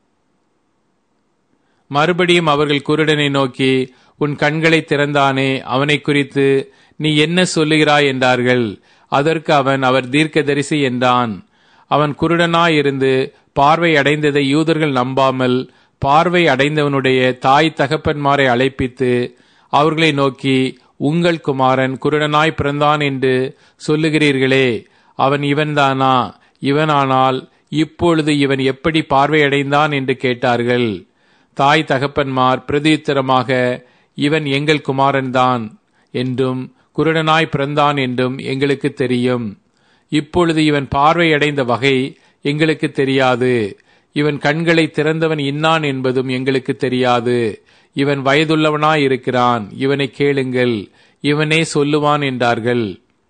S1: மறுபடியும் அவர்கள் குருடனை நோக்கி, உன் கண்களை திறந்தானே, அவனை குறித்து நீ என்ன சொல்லுகிறாய் என்றார்கள். அதற்கு அவன், அவர் தீர்க்கதரிசி என்றான். அவன் குருடனாயிருந்து பார்வை அடைந்ததை யூதர்கள் நம்பாமல் பார்வை அடைந்தவனுடைய தாய் தகப்பன்மாரை அழைப்பித்து அவர்களை நோக்கி, உங்கள் குமாரன் குருடனாய் பிறந்தான் என்று சொல்லுகிறீர்களே, அவன் இவன்தானா? இவனானால் இப்பொழுது இவன் எப்படி பார்வையடைந்தான் என்று கேட்டார்கள். தாய் தகப்பன்மார் பிரதியுத்தரமாக, இவன் எங்கள் குமாரன்தான் என்றும் குருடனாய் பிறந்தான் என்றும் எங்களுக்கு தெரியும். இப்பொழுது இவன் பார்வையடைந்த வகை எங்களுக்கு தெரியாது. இவன் கண்களை திறந்தவன் இன்னான் என்பதும் எங்களுக்கு தெரியாது. இவன் வயதுள்ளவனாயிருக்கிறான், இவனை கேளுங்கள், இவனே சொல்லுவான் என்றார்கள்.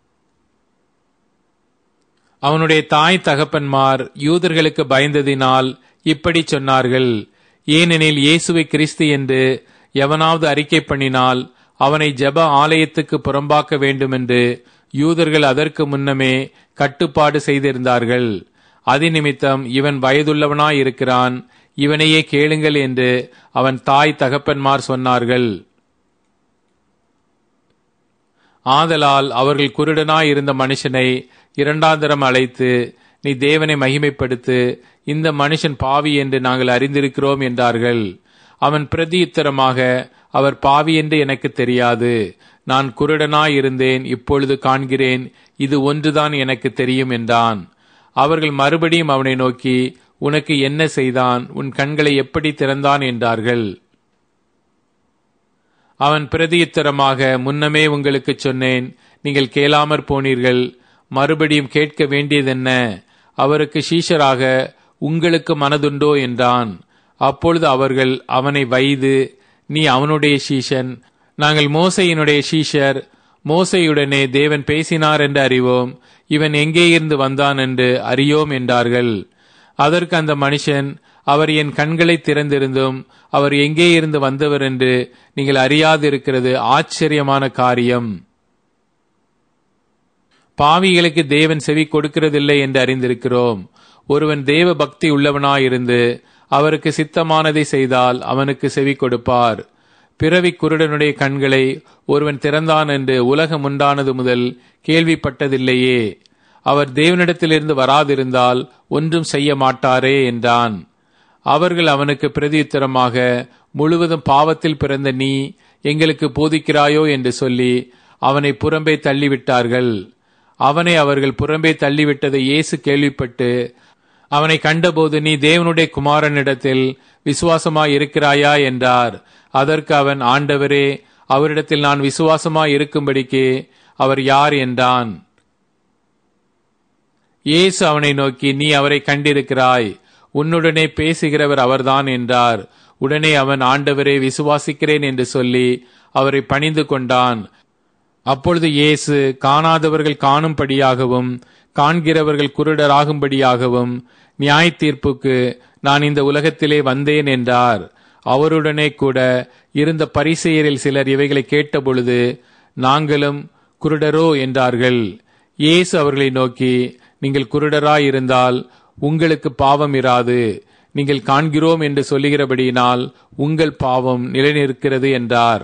S1: அவனுடைய தாய் தகப்பன்மார் யூதர்களுக்கு பயந்ததினால் இப்படி சொன்னார்கள். ஏனெனில் இயேசுவை கிறிஸ்து என்று எவனாவது அறிக்கை பண்ணினால் அவனை ஜெப ஆலயத்துக்கு புறம்பாக்க வேண்டுமென்று யூதர்கள் அதற்கு முன்னமே கட்டுப்பாடு செய்திருந்தார்கள். அதிநிமித்தம் இவன் வயதுள்ளவனாயிருக்கிறான், இவனையே கேளுங்கள் என்று அவன் தாய் தகப்பன்மார் சொன்னார்கள். ஆதலால் அவர்கள் குருடனாயிருந்த மனுஷனை இரண்டாந்தரம் அழைத்து, நீ தேவனை மகிமைப்படுத்து, இந்த மனுஷன் பாவி என்று நாங்கள் அறிந்திருக்கிறோம் என்றார்கள். அவன் பிரதியுத்தரமாக, அவர் பாவி என்று எனக்கு தெரியாது. நான் குருடனாயிருந்தேன், இப்பொழுது காண்கிறேன், இது ஒன்றுதான் எனக்கு தெரியும் என்றான். அவர்கள் மறுபடியும் அவனை நோக்கி, உனக்கு என்ன செய்தான்? உன் கண்களை எப்படி திறந்தான் என்றார்கள். அவன் பிரதியுத்தரமாக, முன்னமே உங்களுக்கு சொன்னேன், நீங்கள் கேளாமற் போனீர்கள், மறுபடியும் கேட்க வேண்டியதென்ன? அவருக்கு சீஷராக உங்களுக்கு மனதுண்டோ என்றான். அப்பொழுது அவர்கள் அவனை வைது, நீ அவனுடைய சீஷன், நாங்கள் மோசையினுடைய சீஷர், மோசையுடனே தேவன் பேசினார் என்று அறிவோம், இவன் எங்கே இருந்து வந்தான் என்று அறியோம் என்றார்கள். அதற்கு அந்த மனுஷன், அவர் என் கண்களை திறந்திருந்தும் அவர் எங்கே இருந்து வந்தவர் என்று நீங்கள் அறியாதிருக்கிறது ஆச்சரியமான காரியம். பாவிகளுக்கு தேவன் செவி கொடுக்கிறதில்லை என்று அறிந்திருக்கிறோம். ஒருவன் தேவ பக்தி உள்ளவனாயிருந்து அவருக்கு சித்தமானதை செய்தால் அவனுக்கு செவி கொடுப்பார். பிறவி குருடனுடைய கண்களை ஒருவன் திறந்தான் என்று உலகம் உண்டானது முதல் கேள்விப்பட்டதில்லையே. அவர் தேவனிடத்திலிருந்து வராதிருந்தால் ஒன்றும் செய்ய மாட்டாரே என்றான். அவர்கள் அவனுக்கு பிரதியுத்தரமாக, முழுவதும் பாவத்தில் பிறந்த நீ எங்களுக்கு போதிக்கிறாயோ என்று சொல்லி அவனை புறம்பே தள்ளிவிட்டார்கள். அவனை அவர்கள் புறம்பே தள்ளிவிட்டதை இயேசு கேள்விப்பட்டு அவனை கண்டபோது, நீ தேவனுடைய குமாரனிடத்தில் விசுவாசமாய் இருக்கிறாயா என்றார். அதற்கு அவன், ஆண்டவரே, அவரிடத்தில் நான் விசுவாசமாய் இருக்கும்படிக்கு அவர் யார் என்றான். இயேசு அவனை நோக்கி, நீ அவரை கண்டிருக்கிறாய், உன்னுடனே பேசுகிறவர் அவர்தான் என்றார். உடனே அவன், ஆண்டவரே, விசுவாசிக்கிறேன் என்று சொல்லி அவரை பணிந்து கொண்டான். அப்பொழுது இயேசு, காணாதவர்கள் காணும்படியாகவும் காண்கிறவர்கள் குருடராகும்படியாகவும் நியாய தீர்ப்புக்கு நான் இந்த உலகத்திலே வந்தேன் என்றார். அவருடனே கூட இருந்த பரிசேயரில் சிலர் இவைகளை கேட்டபொழுது, நாங்களும் குருடரோ என்றார்கள். இயேசு அவர்களை நோக்கி, நீங்கள் குருடராயிருந்தால் உங்களுக்கு பாவம் இராது. நீங்கள் காண்கிறோம் என்று சொல்லுகிறபடியினால் உங்கள் பாவம் நிலைநிற்கிறது என்றார்.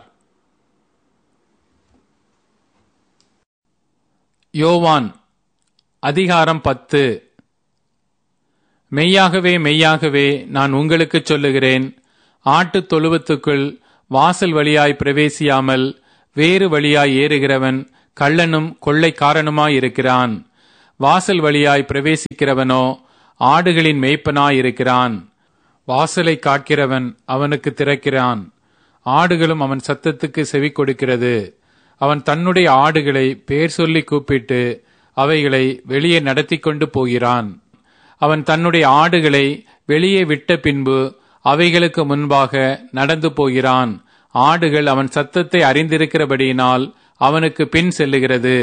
S1: யோவான் அதிகாரம் 10. மெய்யாகவே மெய்யாகவே நான் உங்களுக்கு சொல்லுகிறேன், ஆட்டுத் தொழுவத்துக்குள் வாசல் வழியாய் பிரவேசியாமல் வேறு வழியாய் ஏறுகிறவன் கள்ளனும் கொள்ளைக்காரனுமாயிருக்கிறான். வாசல் வழியாய் பிரவேசிக்கிறவனோ ஆடுகளின் மேய்ப்பனாயிருக்கிறான். வாசலை காக்கிறவன் அவனுக்கு திறக்கிறான். ஆடுகளும் அவன் சத்தத்துக்கு செவி கொடுக்கிறது. அவன் தன்னுடைய ஆடுகளை பேர் சொல்லி கூப்பிட்டு அவைகளை வெளியே நடத்தி கொண்டு போகிறான். அவன் தன்னுடைய ஆடுகளை வெளியே விட்ட பின்பு அவைகளுக்கு முன்பாக நடந்து போகிறான். ஆடுகள் அவன் சத்தத்தை அறிந்திருக்கிறபடியினால் அவனுக்கு பின் செல்லுகிறது.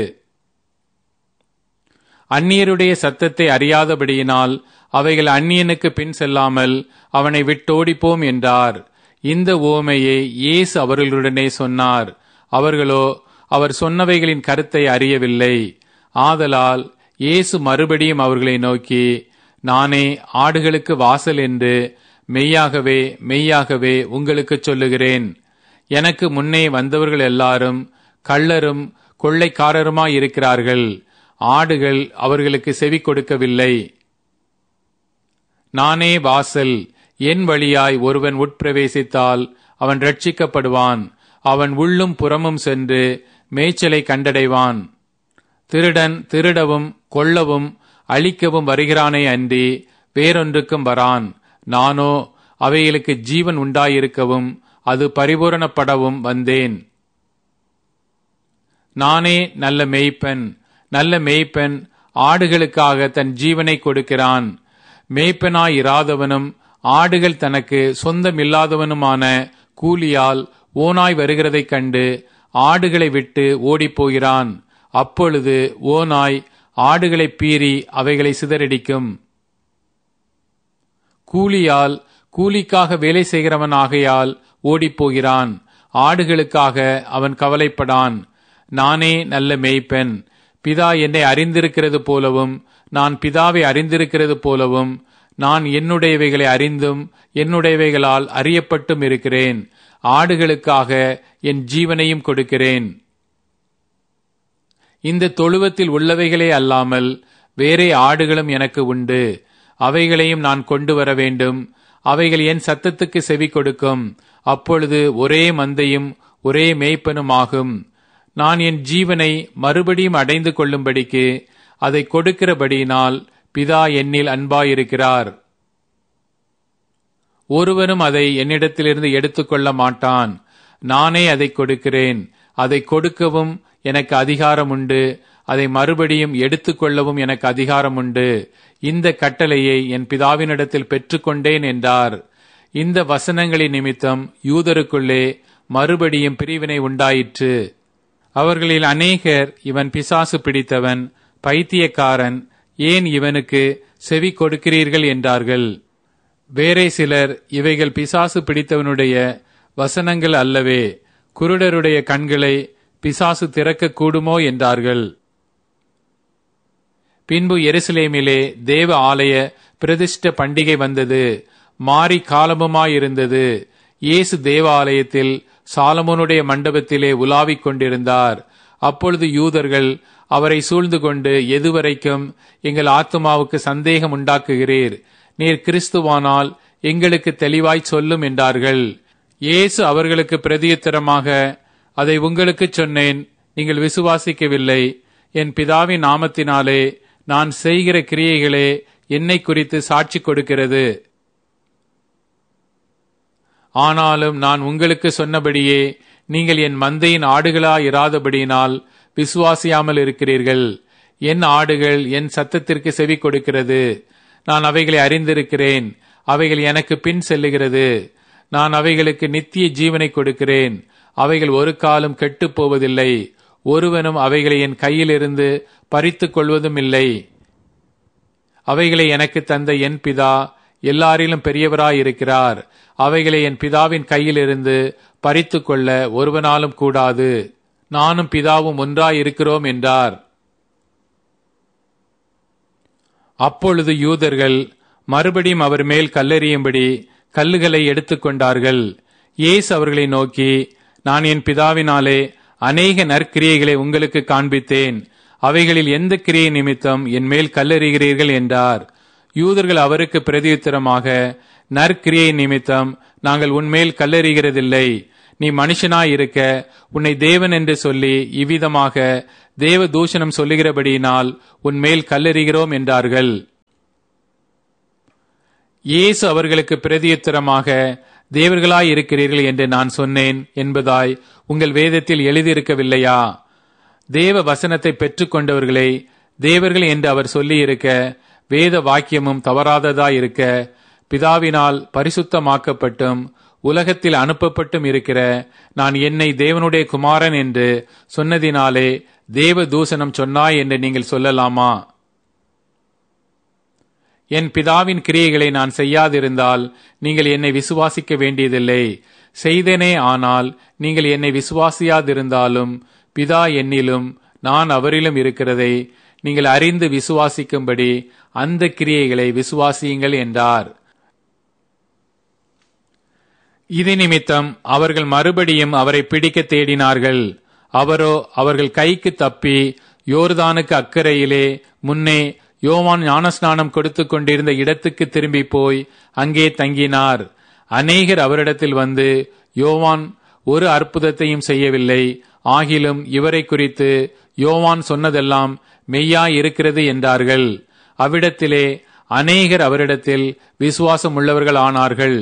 S1: அந்நியருடைய சத்தத்தை அறியாதபடியினால் அவைகள் அந்நியனுக்கு பின் செல்லாமல் அவனை விட்டோடிப்போம் என்றார். இந்த உவமையை இயேசு அவர்களுடனே சொன்னார். அவர்களோ அவர் சொன்னவைகளின் கருத்தை அறியவில்லை. ஆதலால் இயேசு மறுபடியும் அவர்களை நோக்கி, நானே ஆடுகளுக்கு வாசல் என்று மெய்யாகவே மெய்யாகவே உங்களுக்கு சொல்லுகிறேன். எனக்கு முன்னே வந்தவர்கள் எல்லாரும் கள்ளரும் கொள்ளைக்காரருமாயிருக்கிறார்கள். ஆடுகள் அவர்களுக்கு செவி கொடுக்கவில்லை. நானே வாசல். என் வழியாய் ஒருவன் உட்பிரவேசித்தால் அவன் ரட்சிக்கப்படுவான். அவன் உள்ளும் புறமும் சென்று மேய்ச்சலை கண்டடைவான். திருடன் திருடவும் கொல்லவும் அழிக்கவும் வருகிறானே அன்றி வேறொன்றுக்கும் வரான். நானோ அவைகளுக்கு ஜீவன் உண்டாயிருக்கவும் அது பரிபூரணப்படவும் வந்தேன். நானே நல்ல மேய்ப்பன். நல்ல மேய்ப்பன் ஆடுகளுக்காக தன் ஜீவனை கொடுக்கிறான். மேய்ப்பனாயிராதவனும் ஆடுகள் தனக்கு சொந்தமில்லாதவனுமான கூலியால் ஓனாய் வருகிறதைக் கண்டு ஆடுகளை விட்டு ஓடிப்போகிறான். அப்பொழுது ஓநாய் ஆடுகளை பீறி அவைகளை சிதறடிக்கும். கூலியால் கூலிக்காக வேலை செய்கிறவன் ஆகையால் ஓடிப்போகிறான். ஆடுகளுக்காக அவன் கவலைப்படான். நானே நல்ல மேய்ப்பன். பிதா என்னை அறிந்திருக்கிறது போலவும் நான் பிதாவை அறிந்திருக்கிறது போலவும் நான் என்னுடையவைகளை அறிந்தும் என்னுடையவைகளால் அறியப்பட்டும் இருக்கிறேன். ஆடுகளுக்காக என் ஜீவனையும் கொடுக்கிறேன். இந்த தொழுவத்தில் உள்ளவைகளே அல்லாமல் வேறே ஆடுகளும் எனக்கு உண்டு. அவைகளையும் நான் கொண்டு வர வேண்டும். அவைகள் என் சத்தத்துக்கு செவி கொடுக்கும். அப்பொழுது ஒரே மந்தையும் ஒரே மேய்ப்பனும் ஆகும். நான் என் ஜீவனை மறுபடியும் அடைந்து கொள்ளும்படிக்கு அதை கொடுக்கிறபடியினால் பிதா என்னில் அன்பாயிருக்கிறார். ஒருவனும் அதை என்னிடத்திலிருந்து எடுத்துக்கொள்ள மாட்டான். நானே அதை கொடுக்கிறேன். அதை கொடுக்கவும் எனக்கு அதிகாரம் உண்டு. அதை மறுபடியும் எடுத்துக்கொள்ளவும் எனக்கு அதிகாரம் உண்டு. இந்த கட்டளையை என் பிதாவினிடத்தில் பெற்றுக்கொண்டேன் என்றார். இந்த வசனங்களின் நிமித்தம் யூதருக்குள்ளே மறுபடியும் பிரிவினை உண்டாயிற்று. அவர்களில் அநேகர், இவன் பிசாசு பிடித்தவன், பைத்தியக்காரன், ஏன் இவனுக்கு செவி கொடுக்கிறீர்கள் என்றார்கள். வேறே சிலர், இவைகள் பிசாசு பிடித்தவனுடைய வசனங்கள் அல்லவே, குருடருடைய கண்களை பிசாசு திறக்க கூடுமோ என்றார்கள். பின்பு எருசலேமிலே தேவ ஆலய பிரதிஷ்ட பண்டிகை வந்தது. மாரி காலமுமாயிருந்தது. இயேசு தேவ ஆலயத்தில் சாலமோனுடைய மண்டபத்திலே உலாவிக் கொண்டிருந்தார். அப்பொழுது யூதர்கள் அவரை சூழ்ந்து கொண்டு, எதுவரைக்கும் எங்கள் ஆத்துமாவுக்கு சந்தேகம் உண்டாக்குகிறீர்? நீர் கிறிஸ்துவானால் எங்களுக்கு தெளிவாய் சொல்லும் என்றார்கள். இயேசு அவர்களுக்கு பிரதியுத்தரமாக, அதை உங்களுக்கு சொன்னேன், நீங்கள் விசுவாசிக்கவில்லை. என் பிதாவின் நாமத்தினாலே நான் செய்கிற கிரியைகளே என்னை குறித்து சாட்சி கொடுக்கிறது. ஆனாலும் நான் உங்களுக்கு சொன்னபடியே நீங்கள் என் மந்தையின் ஆடுகளாயிராதபடியினால் விசுவாசியாமல் இருக்கிறீர்கள். என் ஆடுகள் என் சத்தத்திற்கு செவி கொடுக்கிறது. நான் அவைகளை அறிந்திருக்கிறேன். அவைகள் எனக்கு பின் செல்லுகிறது. நான் அவைகளுக்கு நித்திய ஜீவனை கொடுக்கிறேன். அவைகள் ஒரு காலம் கெட்டுப் போவதில்லை. ஒருவனும் அவைகளை என் கையிலிருந்து பறித்துக் கொள்வதும் இல்லை. அவைகளை எனக்கு தந்த என் பிதா எல்லாரிலும் பெரியவராயிருக்கிறார். அவைகளை என் பிதாவின் கையிலிருந்து பறித்துக் கொள்ள ஒருவனாலும் கூடாது. நானும் பிதாவும் ஒன்றாயிருக்கிறோம் என்றார். அப்பொழுது யூதர்கள் மறுபடியும் அவர் மேல் கல்லெறியும்படி கல்லுகளை எடுத்துக்கொண்டார்கள். இயேசு அவர்களை நோக்கி, நான் என் பிதாவினாலே அநேக நற்கிரியைகளை உங்களுக்கு காண்பித்தேன். அவைகளில் எந்த கிரியை நிமித்தம் என் மேல் கல்லெறிகிறீர்கள் என்றார். யூதர்கள் அவருக்கு பிரதியுத்தரமாக, நற்கிரியை நிமித்தம் நாங்கள் உன்மேல் கல்லெறிகிறதில்லை. நீ மனுஷனாயிருக்க உன்னை தேவன் என்று சொல்லி இவ்விதமாக தேவ தூஷணம் சொல்லுகிறபடியினால் உன்மேல் கல்லெறிகிறோம் என்றார்கள். இயேசு அவர்களுக்கு பிரதியுத்தரமாக, தேவர்களாயிருக்கிறீர்கள் என்று நான் சொன்னேன் என்பதாய் உங்கள் வேதத்தில் எழுதியிருக்கவில்லையா? தேவ வசனத்தை பெற்றுக்கொண்டவர்களை தேவர்கள் என்று அவர் சொல்லியிருக்க, வேத வாக்கியமும் தவறாததாயிருக்க, பிதாவினால் பரிசுத்தமாக்கப்பட்டும் உலகத்தில் அனுப்பப்பட்டும் இருக்கிற நான் என்னை தேவனுடைய குமாரன் என்று சொன்னதினாலே தேவ தூஷணம் சொன்னாய் என்று நீங்கள் சொல்லலாமா? என் பிதாவின் கிரியைகளை நான் செய்யாதிருந்தால் நீங்கள் என்னை விசுவாசிக்க வேண்டியதில்லை. செய்தேனே ஆனால் நீங்கள் என்னை விசுவாசியாதிருந்தாலும் பிதா என்னிலும் நான் அவரிலும் இருக்கிறதை நீங்கள் அறிந்து விசுவாசிக்கும்படி அந்த கிரியைகளை விசுவாசியுங்கள் என்றார். இது நிமித்தம் அவர்கள் மறுபடியும் அவரை பிடிக்க தேடினார்கள். அவரோ அவர்கள் கைக்கு தப்பி யோர்தானுக்கு அக்கறையிலே முன்னே யோவான் ஞானஸ்நானம் கொடுத்து கொண்டிருந்த இடத்துக்கு திரும்பி போய் அங்கே தங்கினார். அநேகர் அவரிடத்தில் வந்து, யோவான் ஒரு அற்புதத்தையும் செய்யவில்லை, ஆகிலும் இவரை குறித்து யோவான் சொன்னதெல்லாம் மெய்யாய் இருக்கிறது என்றார்கள். அவ்விடத்திலே அநேகர் அவரிடத்தில் விசுவாசம் உள்ளவர்கள் ஆனார்கள்.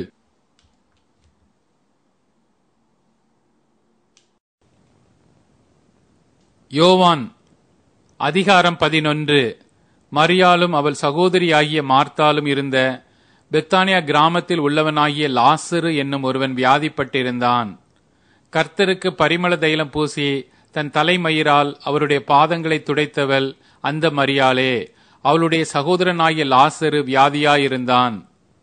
S1: யோவான் அதிகாரம் 11. மரியாளும் அவள் சகோதரியாகிய மார்த்தாலும் இருந்த பெத்தானியா கிராமத்தில் உள்ளவனாகிய லாசரு என்னும் ஒருவன் வியாதிப்பட்டிருந்தான். கர்த்தருக்கு பரிமள தைலம் பூசி தன் தலைமயிரால் அவருடைய பாதங்களை துடைத்தவள் அந்த மரியாளே. அவளுடைய சகோதரனாகிய லாசரு வியாதியாயிருந்தான்.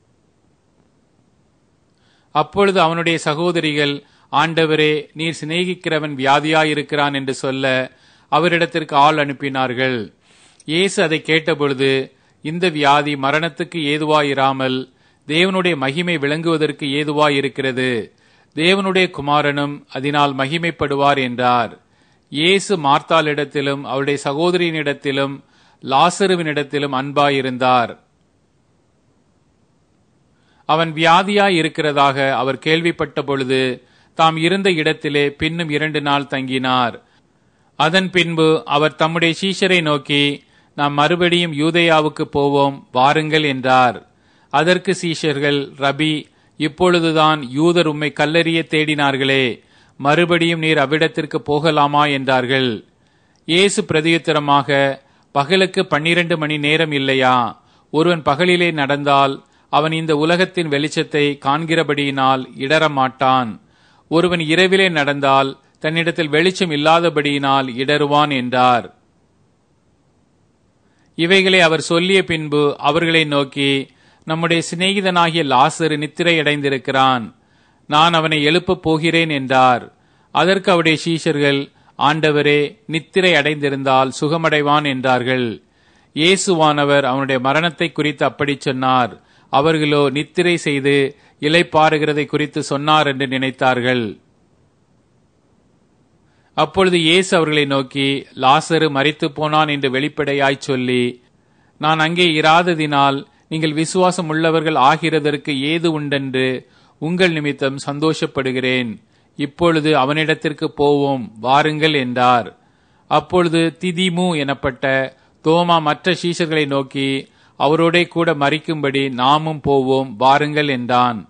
S1: அப்பொழுது அவனுடைய சகோதரிகள், ஆண்டவரே, நீர் சிநேகிக்கிறவன் வியாதியாயிருக்கிறான் என்று சொல்ல அவரிடத்திற்கு ஆள் அனுப்பினார்கள். இயேசு அதை கேட்டபொழுது, இந்த வியாதி மரணத்துக்கு ஏதுவாயிராமல் தேவனுடைய மகிமை விளங்குவதற்கு ஏதுவாயிருக்கிறது. தேவனுடைய குமாரனும் அதனால் மகிமைப்படுவார் என்றார். இயேசு மார்த்தாளிடத்திலும் அவருடைய சகோதரியினிடத்திலும் லாசருவினிடத்திலும் அன்பாயிருந்தார். அவன் வியாதியாய் இருக்கிறதாக அவர் கேள்விப்பட்ட பொழுது தாம் இருந்த இடத்திலே பின்னும் 2 நாள் தங்கினார். அதன் பின்பு அவர் தம்முடைய சீஷரை நோக்கி, நாம் மறுபடியும் யூதேயாவுக்கு போவோம், வாருங்கள் என்றார். அதற்கு சீஷர்கள், ரபி, இப்பொழுதுதான் யூதர் உம்மை கல்லெறிய தேடினார்களே, மறுபடியும் நீர் அவ்விடத்திற்கு போகலாமா என்றார்கள். இயேசு பிரதியுத்தரமாக, பகலுக்கு 12 மணி நேரம் இல்லையா? ஒருவன் பகலிலே நடந்தால் அவன் இந்த உலகத்தின் வெளிச்சத்தை காண்கிறபடியினால் இடரமாட்டான். ஒருவன் இரவிலே நடந்தால் தன்னிடத்தில் வெளிச்சம் இல்லாதபடியினால் இடருவான் என்றார். இவைகளை அவர் சொல்லிய பின்பு அவர்களை நோக்கி, நம்முடைய சிநேகிதனாகிய லாசரு நித்திரை அடைந்திருக்கிறான், நான் அவனை எழுப்பப் போகிறேன் என்றார். அதற்கு அவருடைய சீஷர்கள், ஆண்டவரே, நித்திரை அடைந்திருந்தால் சுகமடைவான் என்றார்கள். இயேசுவானவர் அவனுடைய மரணத்தை குறித்து அப்படி சொன்னார். அவர்களோ நித்திரை செய்து இளைப்பாறுகிறதை குறித்து சொன்னார் என்று நினைத்தார்கள். அப்பொழுது இயேசு அவர்களை நோக்கி, லாசரு மரித்து போனான் என்று வெளிப்படையாய் சொல்லி, நான் அங்கே இராததினால் நீங்கள் விசுவாசம் உள்ளவர்கள் ஆகிறதற்கு ஏது உண்டென்று உங்கள் நிமித்தம் சந்தோஷப்படுகிறேன். இப்பொழுது அவனிடத்திற்கு போவோம், வாருங்கள் என்றார். அப்பொழுது திதிமு எனப்பட்ட தோமா மற்ற சீஷர்களை நோக்கி, அவரோடே கூட மரிக்கும்படி நாமும் போவோம், வாருங்கள் என்றான்.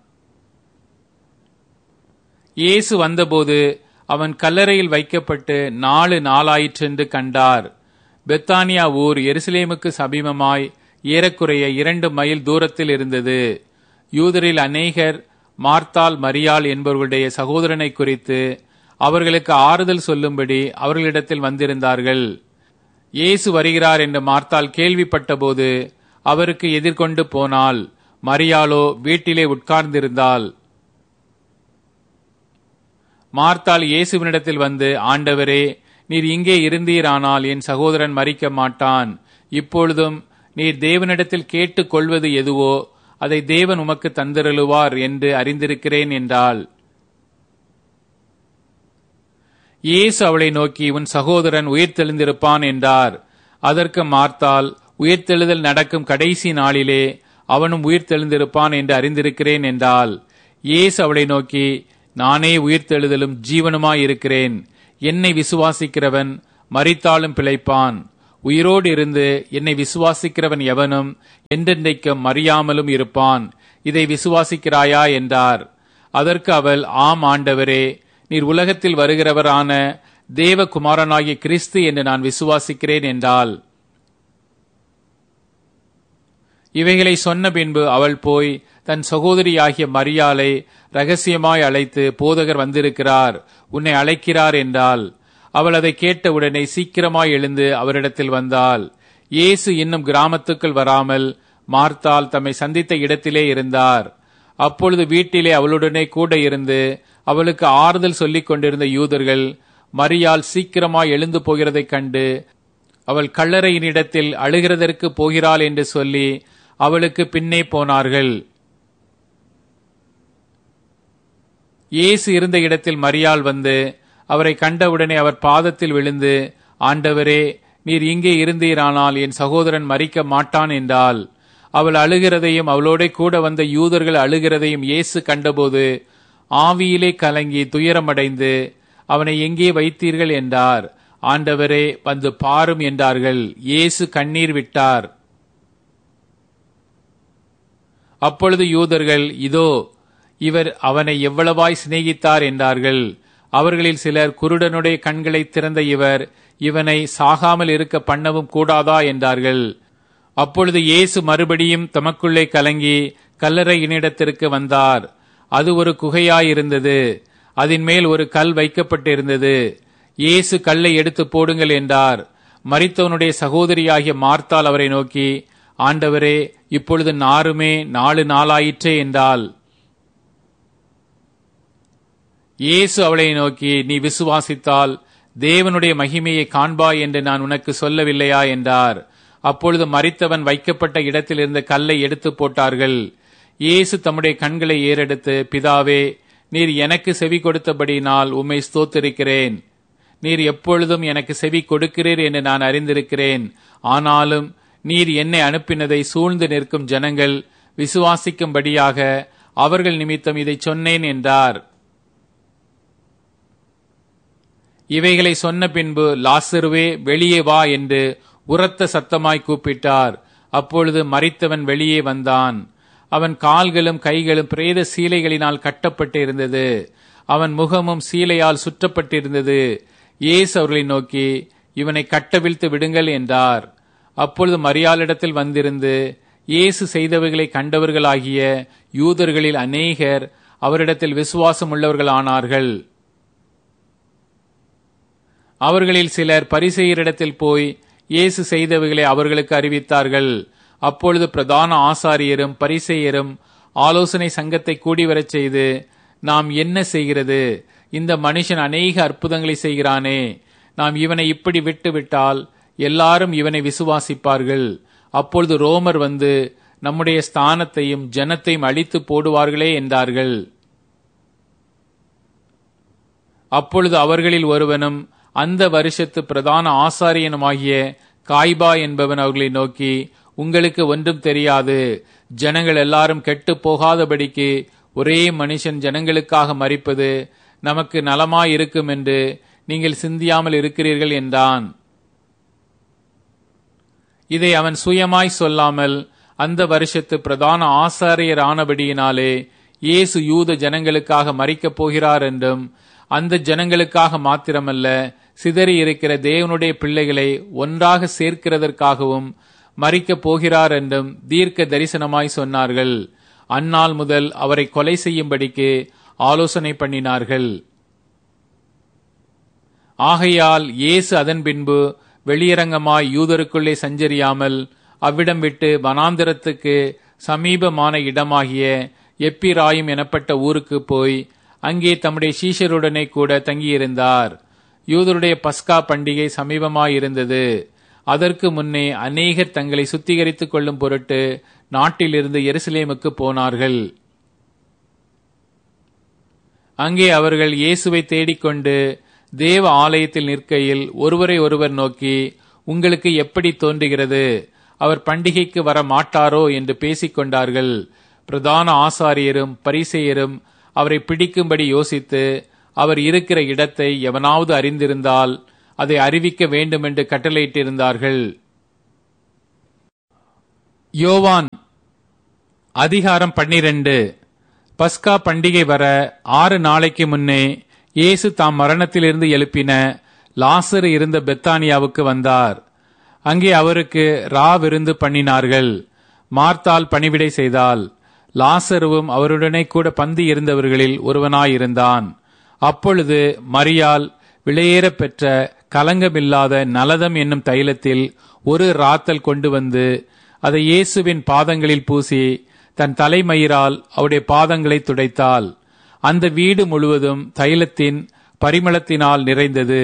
S1: இயேசு வந்தபோது அவன் கல்லறையில் வைக்கப்பட்டு 4 நாளாயிற்றென்று கண்டார். பெத்தானியா ஊர் எருசலேமுக்கு சமீபமாய் ஏறக்குறைய 2 மைல் தூரத்தில் இருந்தது. யூதரில் அநேகர் மார்த்தாள், மரியாள் என்பவர்களுடைய சகோதரனை குறித்து அவர்களுக்கு ஆறுதல் சொல்லும்படி அவர்களிடத்தில் வந்திருந்தார்கள். இயேசு வருகிறார் என்று மார்த்தாள் கேள்விப்பட்டபோது அவருக்கு எதிர்கொண்டு போனாள். மரியாளோ வீட்டிலே உட்கார்ந்திருந்தாள். மார்த்தாள் இயேசுவினிடத்தில் வந்து, ஆண்டவரே, நீர் இங்கே இருந்தீரானால் என் சகோதரன் மரிக்க மாட்டான். இப்பொழுதும் நீர் தேவனிடத்தில் கேட்டுக் கொள்வது எதுவோ அதை தேவன் உமக்கு தந்தருளுவார் என்று அறிந்திருக்கிறேன் என்றாள். இயேசு அவளை நோக்கி, உன் சகோதரன் உயிர்த்தெழுந்திருப்பான் என்றார். அதற்கு மார்த்தாள், உயிர்த்தெழுதல் நடக்கும் கடைசி நாளிலே அவனும் உயிர்த்தெழுந்திருப்பான் என்று அறிந்திருக்கிறேன் என்றாள். இயேசு அவளை நோக்கி, நானே உயிர்த்தெழுதலும் ஜீவனுமாயிருக்கிறேன். என்னை விசுவாசிக்கிறவன் மரித்தாலும் பிழைப்பான். உயிரோடு இருந்து என்னை விசுவாசிக்கிறவன் எவனும் என்றென்றைக்கும் மறியாமலும் இருப்பான். இதை விசுவாசிக்கிறாயா என்றார். அதற்கு அவள், ஆம் ஆண்டவரே, நீர் உலகத்தில் வருகிறவரான தேவகுமாரனாகிய கிறிஸ்து என்று நான் விசுவாசிக்கிறேன் என்றாள். இவைகளை சொன்ன பின்பு அவள் போய் தன் சகோதரியாகிய மரியாளை ரகசியமாய் அழைத்து, போதகர் வந்திருக்கிறார், உன்னை அழைக்கிறார் என்றாள். அவள் அதை கேட்டவுடனே சீக்கிரமாய் எழுந்து அவரிடத்தில் வந்தாள். இயேசு இன்னும் கிராமத்துக்குள் வராமல் மார்த்தாள் தம்மை சந்தித்த இடத்திலே இருந்தார். அப்பொழுது வீட்டிலே அவளுடனே கூட இருந்து அவளுக்கு ஆறுதல் சொல்லிக் கொண்டிருந்த யூதர்கள் மரியாள் சீக்கிரமாய் எழுந்து போகிறதைக் கண்டு, அவள் கல்லறையினிடத்தில் அழுகிறதற்கு போகிறாள் என்று சொல்லி அவளுக்கு பின்னே போனார்கள். இயேசு இருந்த இடத்தில் மரியாள் வந்து அவரை கண்டவுடனே அவர் பாதத்தில் விழுந்து, ஆண்டவரே, நீர் இங்கே இருந்தீரானால் என் சகோதரன் மரிக்க மாட்டான் என்றாள். அவள் அழுகிறதையும் அவளோட கூட வந்த யூதர்கள் அழுகிறதையும் இயேசு கண்டபோது ஆவியிலே கலங்கி துயரமடைந்து, அவனை எங்கே வைத்தீர்கள் என்றார். ஆண்டவரே, வந்து பாரும் என்றார்கள். இயேசு கண்ணீர் விட்டார். அப்பொழுது யூதர்கள், இதோ இவர் அவனை எவ்வளவாய் சிநேகித்தார் என்றார்கள். அவர்களில் சிலர், குருடனுடைய கண்களை திறந்த இவர் இவனை சாகாமல் இருக்க பண்ணவும் கூடாதா என்றார்கள். அப்பொழுது இயேசு மறுபடியும் தமக்குள்ளே கலங்கி கல்லறையினிடத்திற்கு வந்தார். அது ஒரு குகையாயிருந்தது. அதன் மேல் ஒரு கல் வைக்கப்பட்டிருந்தது. இயேசு கல்லை எடுத்து போடுங்கள் என்றார். மரித்தவனுடைய சகோதரியாகிய மார்த்தாள் அவரை நோக்கி, ஆண்டவரே, இப்பொழுது நாருமே 4 நாளாயிற்றே என்றாள். இயேசு அவளை நோக்கி, நீ விசுவாசித்தால் தேவனுடைய மகிமையை காண்பாய் என்று நான் உனக்கு சொல்லவில்லையா என்றார். அப்பொழுது மரித்தவன் வைக்கப்பட்ட இடத்தில் இருந்த கல்லை எடுத்து போட்டார்கள். இயேசு தம்முடைய கண்களை ஏறெடுத்து, பிதாவே, நீர் எனக்கு செவி கொடுத்தபடியினால் உம்மை ஸ்தோத்திரிக்கிறேன். நீர் எப்பொழுதும் எனக்கு செவி கொடுக்கிறீர் என்று நான் அறிந்திருக்கிறேன். ஆனாலும் நீர் என்னை அனுப்பினதை சூழ்ந்து நிற்கும் ஜனங்கள் விசுவாசிக்கும்படியாக அவர்கள் நிமித்தம் இதை சொன்னேன் என்றார். இவைகளை சொன்ன பின்பு, லாசருவே, வெளியே வா என்று உரத்த சத்தமாய் கூப்பிட்டார். அப்பொழுது மரித்தவன் வெளியே வந்தான். அவன் கால்களும் கைகளும் பிரேத சீலைகளினால் கட்டப்பட்டு இருந்தது. அவன் முகமும் சீலையால் சுற்றப்பட்டிருந்தது. இயேசு அவர்களை நோக்கி, இவனை கட்டவிழ்த்து விடுங்கள் என்றார். அப்பொழுது மரியாளிடத்தில் வந்திருந்து இயேசு செய்தவைகளை கண்டவர்களாகிய யூதர்களில் அநேகர் அவரிடத்தில் விசுவாசம் உள்ளவர்களானார்கள். அவர்களில் சிலர் பரிசேயரிடத்தில் போய் இயேசு செய்தவைகளை அவர்களுக்கு அறிவித்தார்கள். அப்பொழுது பிரதான ஆசாரியரும் பரிசேயரும் ஆலோசனை சங்கத்தை கூடிவரச் செய்து, நாம் என்ன செய்கிறது? இந்த மனுஷன் அநேக அற்புதங்களை செய்கிறானே. நாம் இவனை இப்படி விட்டுவிட்டால் எல்லாரும் இவனை விசுவாசிப்பார்கள். அப்பொழுது ரோமர் வந்து நம்முடைய ஸ்தானத்தையும் ஜனத்தையும் அழித்து போடுவார்களே என்றார்கள். அப்பொழுது அவர்களில் ஒருவனும் அந்த வருஷத்து பிரதான ஆசாரியனுமாகிய காய்பா என்பவன் அவர்களை நோக்கி, உங்களுக்கு ஒன்றும் தெரியாது. ஜனங்கள் எல்லாரும் கெட்டு போகாதபடிக்கு ஒரே மனுஷன் ஜனங்களுக்காக மரிப்பது நமக்கு நலமாயிருக்கும் என்று நீங்கள் சிந்தியாமல் இருக்கிறீர்கள் என்றான். இதை அவன் சுயமாய் சொல்லாமல் அந்த வருஷத்து பிரதான ஆசாரியர் ஆனபடியினாலே இயேசு யூத ஜனங்களுக்காக மரிக்கப் போகிறார் என்றும், அந்த ஜனங்களுக்காக மாத்திரமல்ல, சிதறி இருக்கிற தேவனுடைய பிள்ளைகளை ஒன்றாக சேர்க்கிறதற்காகவும் மரிக்கப் போகிறார் என்றும் தீர்க்க தரிசனமாய் சொன்னார்கள். அந்நாள் முதல் அவரை கொலை செய்யும்படிக்கு ஆலோசனை பண்ணினார்கள். ஆகையால் இயேசு அதன் பின்பு வெளியரங்கமாய் யூதருக்குள்ளே சஞ்சரியாமல் அவ்விடம் விட்டு வனாந்திரத்துக்கு சமீபமான இடமாகிய எப்பிராயும் எனப்பட்ட ஊருக்கு போய் அங்கே தம்முடைய சீஷருடனே கூட தங்கியிருந்தார். யூதருடைய பஸ்கா பண்டிகை சமீபமாயிருந்தது. அதற்கு முன்னே அநேகர் தங்களை சுத்திகரித்துக் கொள்ளும் பொருட்டு நாட்டிலிருந்து எருசலேமுக்கு போனார்கள். அங்கே அவர்கள் இயேசுவை தேடிக்கொண்டு தேவ ஆலயத்தில் நிற்கையில் ஒருவரை ஒருவர் நோக்கி, உங்களுக்கு எப்படி தோன்றுகிறது? அவர் பண்டிகைக்கு வர மாட்டாரோ என்று பேசிக்கொண்டார்கள். பிரதான ஆசாரியரும் பரிசேயரும் அவரை பிடிக்கும்படி யோசித்து, அவர் இருக்கிற இடத்தை எவனாவது அறிந்திருந்தால் அதை அறிவிக்க வேண்டுமென்று கட்டளையிட்டிருந்தார்கள். யோவான் அதிகாரம் 12. பஸ்கா பண்டிகை வர 6 நாளைக்கு முன்னே இயேசு தாம் மரணத்திலிருந்து எழுப்பின லாசரு இருந்த பெத்தானியாவுக்கு வந்தார். அங்கே அவருக்கு விருந்து பண்ணினார்கள். மார்த்தாள் பணிவிடை செய்தாள். லாசருவும் அவருடனே கூட பந்தி இருந்தவர்களில் ஒருவனாயிருந்தான். அப்பொழுது மரியாள் விலையேற பெற்ற கலங்கமில்லாத நலதம் என்னும் தைலத்தில் ஒரு ராத்தல் கொண்டு வந்து அதை இயேசுவின் பாதங்களில் பூசி தன் தலைமயிரால் அவருடைய பாதங்களை துடைத்தாள். அந்த வீடு முழுவதும் தைலத்தின் பரிமளத்தினால் நிறைந்தது.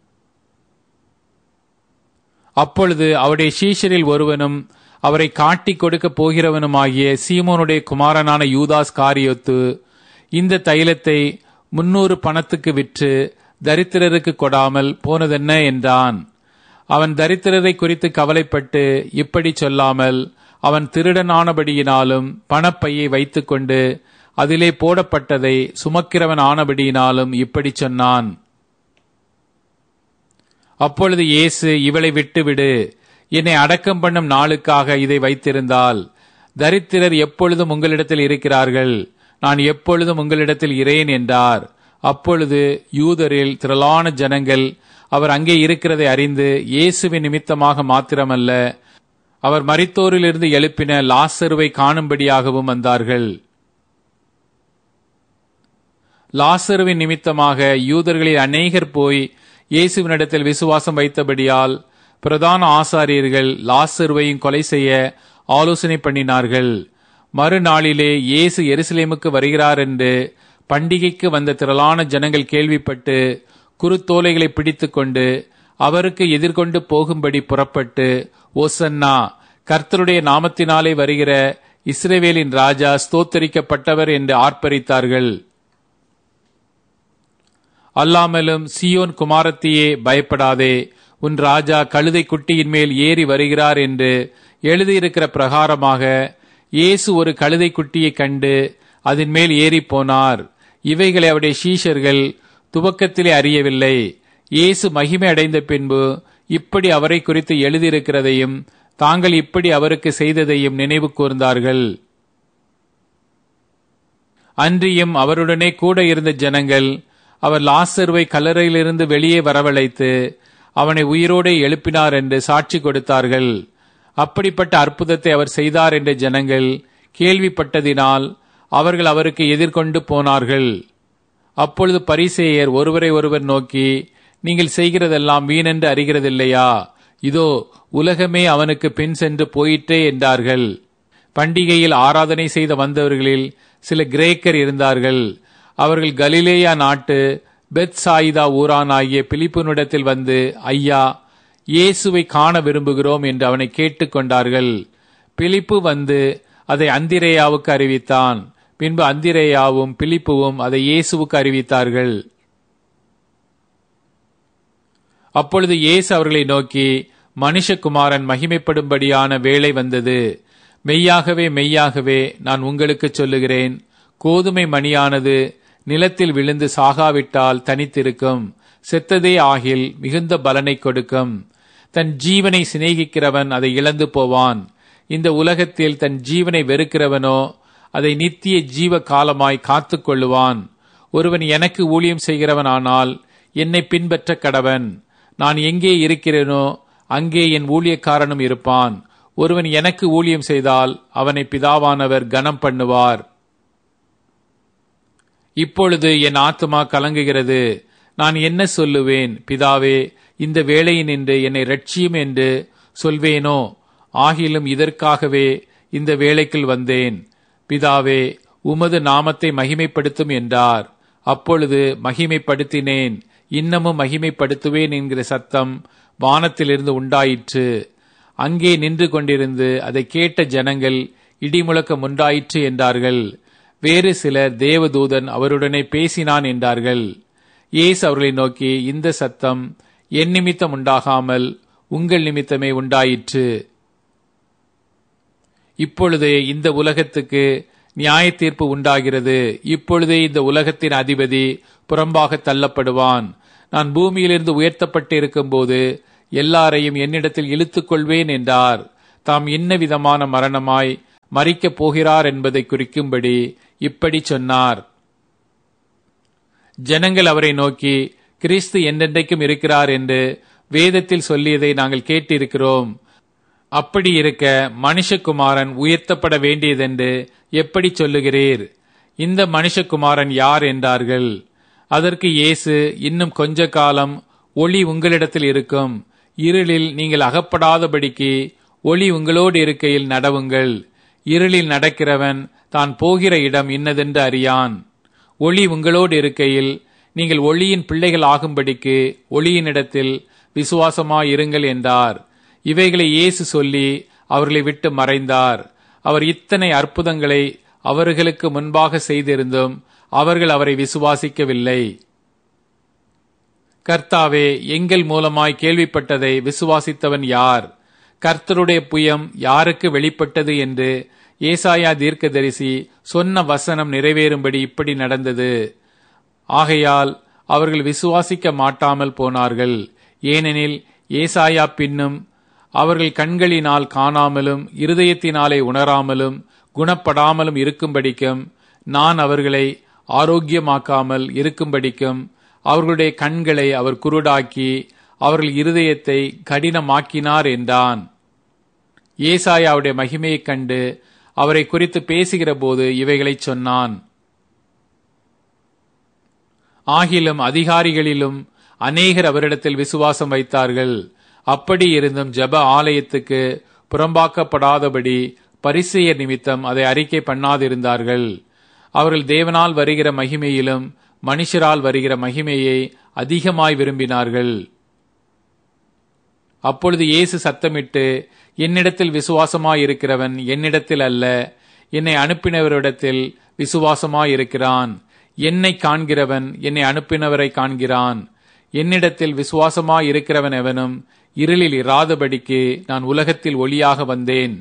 S1: அப்பொழுது அவருடைய சீஷரில் ஒருவனும் அவரை காட்டிக் கொடுக்க போகிறவனுமாகிய சீமோனுடைய குமாரனான யூதாஸ் காரியோத்து இந்த தைலத்தை 300 பணத்துக்கு விற்று தரித்திரருக்கு கொடாமல் போனதென்ன என்றான். அவன் தரித்திரரை குறித்து கவலைப்பட்டு இப்படி சொல்லாமல், அவன் திருடனானபடியினாலும் பணப்பையை வைத்துக்கொண்டு அதிலே போடப்பட்டதை சுமக்கிறவன் ஆனபடியினாலும் இப்படி சொன்னான். அப்பொழுது இயேசு, இவளை விட்டுவிடு, என்னை அடக்கம் பண்ணும் நாளுக்காக இதை வைத்திருந்தால். தரித்திரர் எப்பொழுதும் உங்களிடத்தில் இருக்கிறார்கள், நான் எப்பொழுதும் உங்களிடத்தில் இரேன் என்றார். அப்பொழுது யூதரில் திரளான ஜனங்கள் அவர் அங்கே இருக்கிறதை அறிந்து இயேசுவின் நிமித்தமாக மாத்திரமல்ல, அவர் மரித்தோரிலிருந்து எழுப்பின லாசருவை காணும்படியாகவும் வந்தார்கள். லாசருவின் நிமித்தமாக யூதர்களில் அநேகர் போய் இயேசுவினிடத்தில் விசுவாசம் வைத்தபடியால் பிரதான ஆசாரியர்கள் லாசருவையும் கொலை செய்ய ஆலோசனை பண்ணினார்கள். மறுநாளிலே இயேசு எருசலேமுக்கு வருகிறார் என்று பண்டிகைக்கு வந்த திரளான ஜனங்கள் கேள்விப்பட்டு குருத்தோலைகளை பிடித்துக்கொண்டு அவருக்கு எதிர்கொண்டு போகும்படி புறப்பட்டு, ஓசன்னா, கர்த்தருடைய நாமத்தினாலே வருகிற இஸ்ரவேலின் ராஜா ஸ்தோத்தரிக்கப்பட்டவர் என்று ஆர்ப்பரித்தார்கள். அல்லாமலும், சீயோன் குமாரத்தியே, பயப்படாதே, உன் ராஜா கழுதை குட்டியின் மேல் ஏறி வருகிறார் என்று எழுதியிருக்கிற பிரகாரமாக இயேசு ஒரு கழுதை குட்டியை கண்டு அதன் மேல் ஏறி போனார். இவைகளை அவருடைய சீஷர்கள் துவக்கத்திலே அறியவில்லை. இயேசு மகிமை அடைந்த பின்பு இப்படி அவரை குறித்து எழுதியிருக்கிறதையும் தாங்கள் இப்படி அவருக்கு செய்ததையும் நினைவு கூர்ந்தார்கள். அன்றியும் அவருடனே கூட இருந்த ஜனங்கள் அவர் லாசருவை கல்லறையிலிருந்து வெளியே வரவழைத்து அவனை உயிரோடு எழுப்பினார் என்று சாட்சி கொடுத்தார்கள். அப்படிப்பட்ட அற்புதத்தை அவர் செய்தார் என்ற ஜனங்கள் கேள்விப்பட்டதினால் அவர்கள் அவருக்கு எதிர்கொண்டு போனார்கள். அப்பொழுது பரிசேயர் ஒருவரை ஒருவர் நோக்கி, நீங்கள் செய்கிறதெல்லாம் வீணென்று அறிகிறதில்லையா? இதோ உலகமே அவனுக்கு பின் சென்று போயிற்றே என்றார்கள். பண்டிகையில் ஆராதனை செய்த வந்தவர்களில் சில கிரேக்கர் இருந்தார்கள். அவர்கள் கலிலேயா நாட்டு பெத்சாயிதா ஊரானாகிய பிலிப்புனிடத்தில் வந்து, ஐயா, இயேசுவை காண விரும்புகிறோம் என்று அவனை கேட்டுக்கொண்டார்கள். பிலிப்பு வந்து அதை அந்திரேயாவுக்கு அறிவித்தான். பின்பு அந்திரேயாவும் பிலிப்புவும் அதை இயேசுவுக்கு அறிவித்தார்கள். அப்பொழுது இயேசு அவர்களை நோக்கி, மனுஷகுமாரன் மகிமைப்படும்படியான வேளை வந்தது. மெய்யாகவே மெய்யாகவே நான் உங்களுக்கு சொல்லுகிறேன், கோதுமை மணியானது நிலத்தில் விழுந்து சாகாவிட்டால் தனித்திருக்கும், செத்ததே ஆகில் மிகுந்த பலனை கொடுக்கும். தன் ஜீவனை சிநேகிக்கிறவன் அதை இழந்து போவான். இந்த உலகத்தில் தன் ஜீவனை வெறுக்கிறவனோ அதை நித்திய ஜீவ காலமாய் காத்து கொள்ளுவான். ஒருவன் எனக்கு ஊழியம் செய்கிறவனானால் என்னை பின்பற்ற கடவன். நான் எங்கே இருக்கிறேனோ அங்கே என் ஊழியக்காரனும் இருப்பான். ஒருவன் எனக்கு ஊழியம் செய்தால் அவனை பிதாவானவர் கனம் பண்ணுவார். இப்பொழுது என் ஆத்துமா கலங்குகிறது. நான் என்ன சொல்லுவேன்? பிதாவே, இந்த வேளையினின்று என்னை இரட்சியும் என்று சொல்வேனோ? ஆகிலும் இதற்காகவே இந்த வேளைக்குள் வந்தேன். பிதாவே, உமது நாமத்தை மகிமைப்படுத்தும் என்றார். அப்பொழுது மகிமைப்படுத்தினேன், இன்னமும் மகிமைப்படுத்துவேன் என்கிற சத்தம் வானத்திலிருந்து உண்டாயிற்று. அங்கே நின்று கொண்டிருந்து அதை கேட்ட ஜனங்கள் இடிமுழக்கம் உண்டாயிற்று என்றார்கள். வேறு சிலர் தேவதூதன் அவருடனே பேசினான் என்றார்கள். இயேசு அவர்களை நோக்கி, இந்த சத்தம் என் நிமித்தம் உண்டாகாமல் உங்கள் நிமித்தமே உண்டாயிற்று. இப்பொழுது இந்த உலகத்துக்கு நியாய தீர்ப்பு உண்டாகிறது. இப்பொழுதே இந்த உலகத்தின் அதிபதி புறம்பாக தள்ளப்படுவான். நான் பூமியிலிருந்து உயர்த்தப்பட்டு இருக்கும்போது எல்லாரையும் என்னிடத்தில் இழுத்துக் கொள்வேன் என்றார். தாம் இன்ன விதமான மரணமாய் மரிக்கப் போகிறார் என்பதை குறிக்கும்படி இப்படி சொன்னார். ஜனங்கள் அவரை நோக்கி, கிறிஸ்து என்றென்றைக்கும் இருக்கிறார் என்று வேதத்தில் சொல்லியதை நாங்கள் கேட்டிருக்கிறோம். அப்படி இருக்க மனுஷகுமாரன் உயர்த்தப்பட வேண்டியதென்று எப்படி சொல்லுகிறீர்? இந்த மனுஷகுமாரன் யார் என்றார்கள். அதற்கு இயேசு, இன்னும் கொஞ்ச காலம் ஒளி உங்களிடத்தில் இருக்கும். இருளில் நீங்கள் அகப்படாதபடிக்கு ஒளி உங்களோடு இருக்கையில் நடவுங்கள். இருளில் நடக்கிறவன் தான் போகிற இடம் இன்னதென்று அறியான். ஒளி உங்களோடு இருக்கையில் நீங்கள் ஒளியின் பிள்ளைகள் ஆகும்படிக்கு ஒளியினிடத்தில் விசுவாசமாயிருங்கள் என்றார். இவைகளை இயேசு சொல்லி அவர்களை விட்டு மறைந்தார். அவர் இத்தனை அற்புதங்களை அவர்களுக்கு முன்பாக செய்திருந்தும் அவர்கள் அவரை விசுவாசிக்கவில்லை. கர்த்தாவே, எங்கள் மூலமாய் கேள்விப்பட்டதை விசுவாசித்தவன் யார்? கர்த்தருடைய புயம் யாருக்கு வெளிப்பட்டது என்று ஏசாயா தீர்க்கதரிசி சொன்ன வசனம் நிறைவேறும்படி இப்படி நடந்தது. ஆகையால் அவர்கள் விசுவாசிக்க மாட்டாமல் போனார்கள். ஏனெனில் ஏசாயா பின்னும் அவர்கள் கண்களினால் காணாமலும் இருதயத்தினாலே உணராமலும் குணப்படாமலும் இருக்கும்படிக்கும், நான் அவர்களை ஆரோக்கியமாக்காமல் இருக்கும்படிக்கும் அவர்களுடைய கண்களை அவர் குருடாக்கி அவர்கள் இருதயத்தை கடினமாக்கினார் என்றான். ஏசாயாவுடைய மகிமையைக் கண்டு அவரை குறித்து பேசுகிற போது இவைகளை சொன்னான். ஆகிலும் அதிகாரிகளிலும் அநேகர் அவரிடத்தில் விசுவாசம் வைத்தார்கள். அப்படி இருந்தும் ஜெப ஆலயத்துக்கு புறம்பாக்கப்படாதபடி பரிசேயர் நிமித்தம் அதை அறிக்கை பண்ணாதிருந்தார்கள். அவர்கள் தேவனால் வருகிற மகிமையிலும் மனுஷரால் வருகிற மகிமையை அதிகமாய் விரும்பினார்கள். அப்பொழுது இயேசு சத்தமிட்டு, என்னிடத்தில் விசுவாசமாயிருக்கிறவன் என்னிடத்தில் அல்ல, என்னை அனுப்பினவரிடத்தில் விசுவாசமாயிருக்கிறான். என்னை காண்கிறவன் என்னை அனுப்பினவரை காண்கிறான். என்னிடத்தில் விசுவாசமாயிருக்கிறவன் எவனும் இருளில் இராதபடிக்கு நான் உலகத்தில் ஒளியாக வந்தேன்.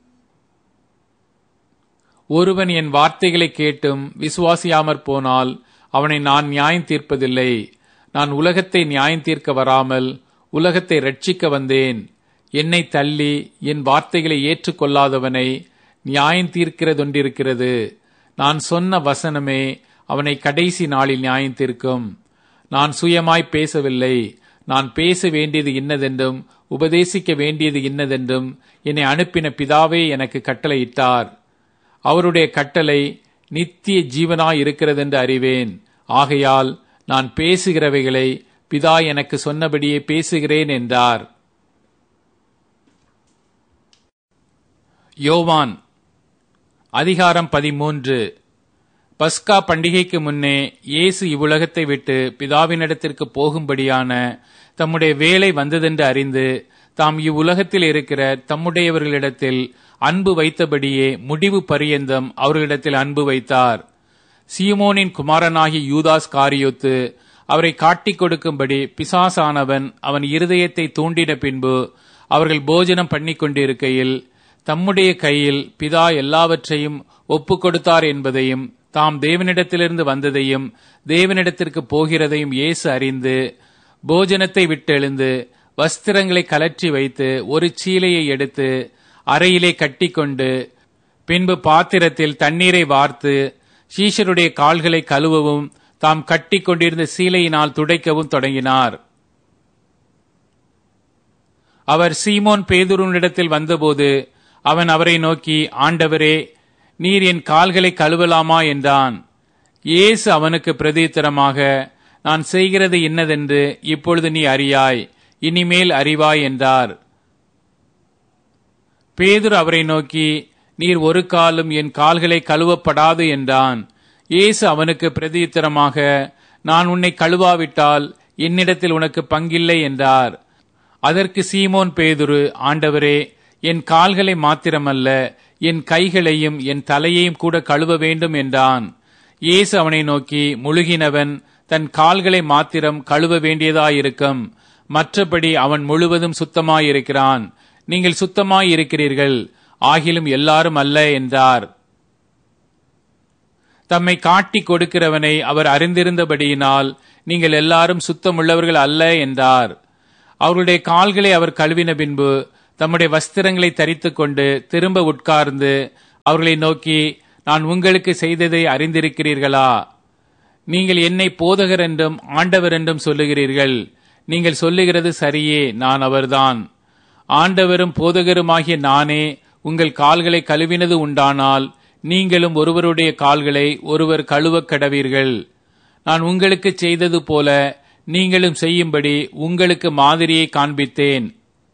S1: ஒருவன் என் வார்த்தைகளை கேட்டும் விசுவாசியாமற் போனால் அவனை நான் நியாயம் தீர்ப்பதில்லை. நான் உலகத்தை நியாயம் தீர்க்க வராமல் உலகத்தை ரட்சிக்க வந்தேன். என்னை தள்ளி என் வார்த்தைகளை ஏற்றுக்கொள்ளாதவனை நியாயம் தீர்க்கிறதொன்றிருக்கிறது. நான் சொன்ன வசனமே அவனை கடைசி நாளில் நியாயம் தீர்க்கும். நான் சுயமாய் பேசவில்லை. நான் பேச வேண்டியது இன்னதென்றும் உபதேசிக்க வேண்டியது இன்னதென்றும் என்னை அனுப்பின பிதாவே எனக்கு கட்டளையிட்டார். அவருடைய கட்டளை நித்திய ஜீவனாய் இருக்கிறதென்று அறிவேன். ஆகையால் நான் பேசுகிறவைகளை பிதா எனக்கு சொன்னபடியே பேசுகிறேன் என்றார். யோவான் அதிகாரம் 13. பஸ்கா பண்டிகைக்கு முன்னே இயேசு இவ்வுலகத்தை விட்டு பிதாவினிடத்திற்கு போகும்படியான தம்முடைய வேலை வந்ததென்று அறிந்து தாம் இவ்வுலகத்தில் இருக்கிற தம்முடையவர்களிடத்தில் அன்பு வைத்தபடியே முடிவு பரியந்தம் அவர்களிடத்தில் அன்பு வைத்தார். சீமோனின் குமாரனாகிய யூதாஸ் காரியோத்து அவரை காட்டிக் கொடுக்கும்படி பிசாசானவன் அவன் இருதயத்தை தூண்டின பின்பு அவர்கள் போஜனம் பண்ணி கொண்டிருக்கையில் தம்முடைய கையில் பிதா எல்லாவற்றையும் ஒப்புக் கொடுத்தார் என்பதையும் தாம் தேவனிடத்திலிருந்து வந்ததையும் தேவனிடத்திற்கு போகிறதையும் இயேசு அறிந்து போஜனத்தை விட்டெழுந்து வஸ்திரங்களை கலற்றி வைத்து ஒரு சீலையை எடுத்து அறையிலே கட்டிக்கொண்டு பின்பு பாத்திரத்தில் தண்ணீரை வார்த்து சீஷருடைய கால்களை கழுவவும் தாம் கட்டி கொண்டிருந்த சீலையினால் துடைக்கவும் தொடங்கினார். அவர் சீமோன் பேதுருவினிடத்தில் வந்தபோது அவன் அவரை நோக்கி, ஆண்டவரே, நீர் என் கால்களை கழுவலாமா என்றான். இயேசு அவனுக்கு பிரதியுத்தரமாக, நான் செய்கிறது இன்னதென்று இப்பொழுது நீ அறியாய், இனிமேல் அறிவாய் என்றார். பேதுரு அவரை நோக்கி, நீர் ஒரு காலும் என் கால்களை கழுவப்படாது என்றான். இயேசு அவனுக்கு பிரதியுத்தரமாக, நான் உன்னை கழுவாவிட்டால் என்னிடத்தில் உனக்கு பங்கில்லை என்றார். அதற்கு சீமோன் பேதுரு, ஆண்டவரே, என் கால்களை மாத்திரமல்ல என் கைகளையும் என் தலையையும் கூட கழுவ வேண்டும் என்றான். இயேசு அவனை நோக்கி, முழுகினவன் தன் கால்களை மாத்திரம் கழுவ வேண்டியதாயிருக்கும், மற்றபடி அவன் முழுவதும் சுத்தமாயிருக்கிறான். நீங்கள் சுத்தமாயிருக்கிறீர்கள், ஆகிலும் எல்லாரும் அல்ல என்றார். தம்மை காட்டி கொடுக்கிறவனை அவர் அறிந்திருந்தபடியினால் நீங்கள் எல்லாரும் சுத்தமுள்ளவர்கள் அல்ல என்றார். அவருடைய கால்களை அவர் கழுவின பின்பு தம்முடைய வஸ்திரங்களை தரித்துக் கொண்டு திரும்ப உட்கார்ந்து அவர்களை நோக்கி, நான் உங்களுக்கு செய்ததை அறிந்திருக்கிறீர்களா? நீங்கள் என்னை போதகர் என்றும் ஆண்டவர் என்றும் சொல்லுகிறீர்கள். நீங்கள் சொல்லுகிறது சரியே, நான் அவர்தான். ஆண்டவரும் போதகருமாகிய நானே உங்கள் கால்களை கழுவினது உண்டானால் நீங்களும் ஒருவருடைய கால்களை ஒருவர் கழுவக் கடவீர்கள். நான் உங்களுக்கு செய்தது போல நீங்களும் செய்யும்படி உங்களுக்கு மாதிரியை காண்பித்தேன்.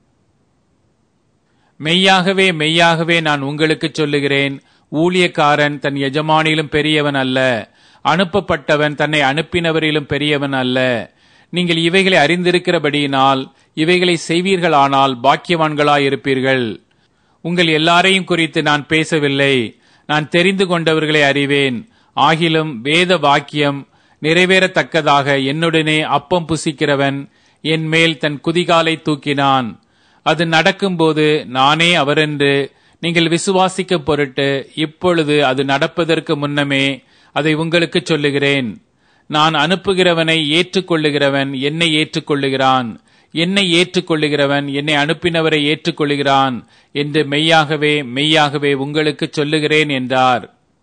S1: மெய்யாகவே மெய்யாகவே நான் உங்களுக்கு சொல்லுகிறேன், ஊழியக்காரன் தன் எஜமானிலும் பெரியவன் அல்ல, அனுப்பப்பட்டவன் தன்னை அனுப்பினவரிலும் பெரியவன் அல்ல. நீங்கள் இவைகளை அறிந்திருக்கிறபடியினால் இவைகளை செய்வீர்களானால் பாக்கியவான்களாயிருப்பீர்கள். உங்கள் எல்லாரையும் குறித்து நான் பேசவில்லை, நான் தெரிந்து கொண்டவர்களை அறிவேன். ஆகிலும் வேத வாக்கியம் நிறைவேறத்தக்கதாக என்னுடனே அப்பம் புசிக்கிறவன் என் மேல் தன் குதிகாலை தூக்கினான். அது நடக்கும்போது நானே அவரென்று நீங்கள் விசுவாசிக்க பொருட்டு இப்பொழுது அது நடப்பதற்கு முன்னமே அதை உங்களுக்கு சொல்லுகிறேன். நான் அனுப்புகிறவனை ஏற்றுக்கொள்ளுகிறவன் என்னை ஏற்றுக்கொள்ளுகிறான், என்னை ஏற்றுக்கொள்ளுகிறவன் என்னை அனுப்பினவரை ஏற்றுக்கொள்ளுகிறான் என்று மெய்யாகவே மெய்யாகவே உங்களுக்கு சொல்லுகிறேன் என்றார்.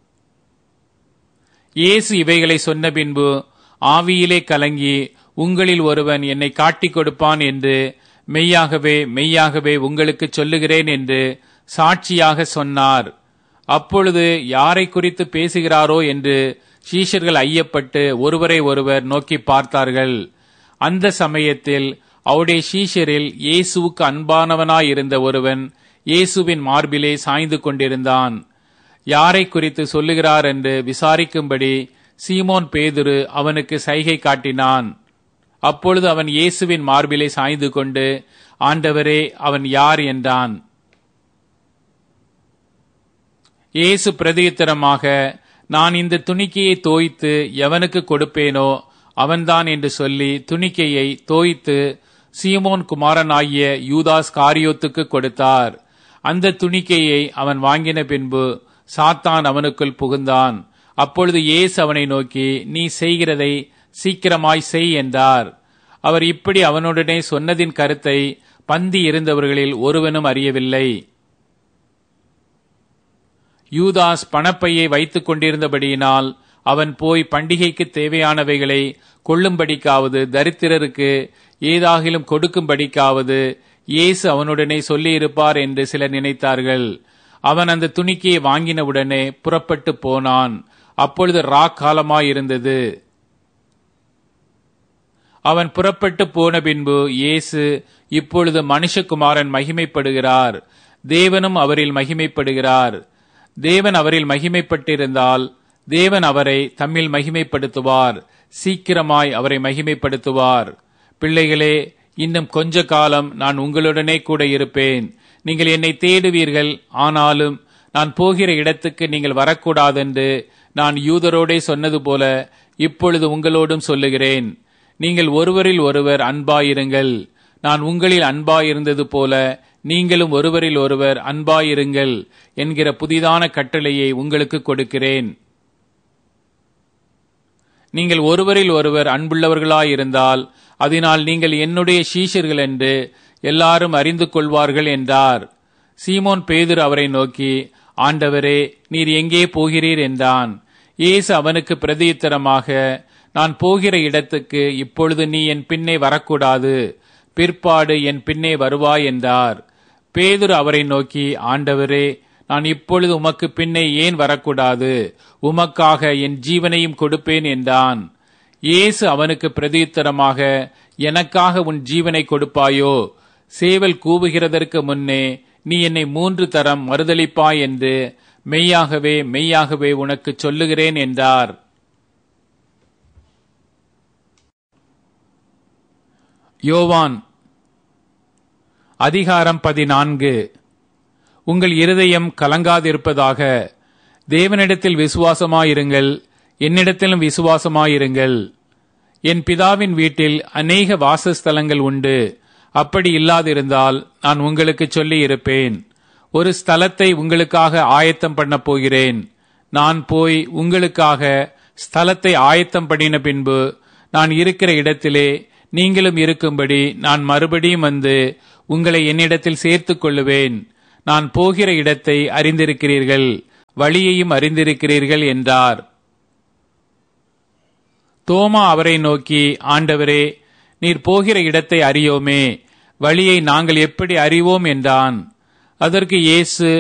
S1: இயேசு இவைகளை சொன்ன பின்பு ஆவியிலே கலங்கி, உங்களில் ஒருவன் என்னை காட்டிக் கொடுப்பான் என்று மெய்யாகவே மெய்யாகவே உங்களுக்கு சொல்லுகிறேன் என்று சாட்சியாக சொன்னார். அப்பொழுது யாரை குறித்து பேசுகிறாரோ என்று சீஷர்கள் ஐயப்பட்டு ஒருவரை ஒருவர் நோக்கி பார்த்தார்கள். அந்த சமயத்தில் அவருடைய சீஷரில் இயேசுவுக்கு அன்பானவனாயிருந்த ஒருவன் இயேசுவின் மார்பிலே சாய்ந்து கொண்டிருந்தான். யாரை குறித்து சொல்லுகிறார் என்று விசாரிக்கும்படி சீமோன் பேதுரு அவனுக்கு சைகை காட்டினான். அப்பொழுது அவன் இயேசுவின் மார்பிலே சாய்ந்து கொண்டு, ஆண்டவரே, அவன் யார் என்றான். இயேசு பிரதியுத்தரமாக, நான் இந்த துணிக்கையை தோய்த்து எவனுக்கு கொடுப்பேனோ அவன்தான் என்று சொல்லி துணிக்கையை தோய்த்து சீமோன் குமாரனாகிய யூதாஸ் காரியோத்துக்கு கொடுத்தார். அந்த துணிக்கையை அவன் வாங்கின பின்பு சாத்தான் அவனுக்குள் புகுந்தான். அப்பொழுது இயேசு அவனை நோக்கி, நீ செய்கிறதை சீக்கிரமாய் செய் என்றார். அவர் இப்படி அவனுடனே சொன்னதின் கருத்தை பந்தி இருந்தவர்களில் ஒருவனும் அறியவில்லை. யூதாஸ் பணப்பையை வைத்துக் கொண்டிருந்தபடியினால் அவன் போய் பண்டிகைக்கு தேவையானவைகளை கொள்ளும்படிக்காவது தரித்திரருக்கு ஏதாகிலும் கொடுக்கும்படிக்காவது இயேசு அவனுடனே சொல்லியிருப்பார் என்று சிலர் நினைத்தார்கள். அவன் அந்த துணிக்கையை வாங்கினவுடனே புறப்பட்டு போனான். அப்பொழுது ராக்காலமாயிருந்தது. அவன் புறப்பட்டு போன பின்பு இயேசு, இப்பொழுது மனுஷகுமாரன் மகிமைப்படுகிறார், தேவனும் அவரில் மகிமைப்படுகிறார். தேவன் அவரில் மகிமைப்பட்டிருந்தால் தேவன் அவரை தம்மில் மகிமைப்படுத்துவார், சீக்கிரமாய் அவரை மகிமைப்படுத்துவார். பிள்ளைகளே, இன்னும் கொஞ்ச காலம் நான் உங்களுடனே கூட இருப்பேன். நீங்கள் என்னை தேடுவீர்கள், ஆனாலும் நான் போகிற இடத்துக்கு நீங்கள் வரக்கூடாதென்று நான் யூதரோடே சொன்னது போல இப்பொழுது உங்களோடும் சொல்லுகிறேன். நீங்கள் ஒருவரில் ஒருவர் அன்பாயிருங்கள். நான் உங்களில் அன்பாயிருந்தது போல நீங்களும் ஒருவரில் ஒருவர் அன்பாயிருங்கள் என்கிற புதிதான கட்டளையை உங்களுக்கு கொடுக்கிறேன். நீங்கள் ஒருவரில் ஒருவர் அன்புள்ளவர்களாயிருந்தால் அதனால் நீங்கள் என்னுடைய சீஷர்கள் என்று எல்லாரும் அறிந்து கொள்வார்கள் என்றார். சீமோன் பேதுரு அவரை நோக்கி, ஆண்டவரே, நீர் எங்கே போகிறீர் என்றான். இயேசு அவனுக்கு பிரதியுத்தரமாக, நான் போகிற இடத்துக்கு இப்பொழுது நீ என் பின்னே வரக்கூடாது, பிற்பாடு என் பின்னே வருவாய் என்றார். பேதுரு அவரை நோக்கி, ஆண்டவரே, நான் இப்பொழுது உமக்கு பின்னே ஏன் வரக்கூடாது? உமக்காக என் ஜீவனையும் கொடுப்பேன் என்றான். இயேசு அவனுக்கு பிரதியுத்தரமாக, எனக்காக உன் ஜீவனை கொடுப்பாயோ? சேவல் கூவுகிறதற்கு முன்னே நீ என்னை 3 தரம் மறுதலிப்பாய் என்று மெய்யாகவே மெய்யாகவே உனக்கு சொல்லுகிறேன் என்றார். யோவான் அதிகாரம் 14. உங்கள் இருதயம் கலங்காதிருப்பதாக. தேவனிடத்தில் விசுவாசமாயிருங்கள், என்னிடத்திலும் விசுவாசமாயிருங்கள். என் பிதாவின் வீட்டில் அநேக வாசஸ்தலங்கள் உண்டு. அப்படி இல்லாதிருந்தால் நான் உங்களுக்கு சொல்லி இருப்பேன். ஒரு ஸ்தலத்தை உங்களுக்காக ஆயத்தம் பண்ண போகிறேன். நான் போய் உங்களுக்காக ஸ்தலத்தை ஆயத்தம் பண்ணின பின்பு நான் இருக்கிற இடத்திலே நீங்களும் இருக்கும்படி நான் மறுபடியும் வந்து உங்களை என்னிடத்தில் சேர்த்துக் கொள்ளுவேன். நான் போகிற இடத்தை அறிந்திருக்கிறீர்கள், வழியையும் அறிந்திருக்கிறீர்கள் என்றார். தோமா அவரை நோக்கி, ஆண்டவரே, நீர் போகிற இடத்தை அறியோமே, வழியை நாங்கள் எப்படி அறிவோம் என்றான். அதற்கு இயேசு,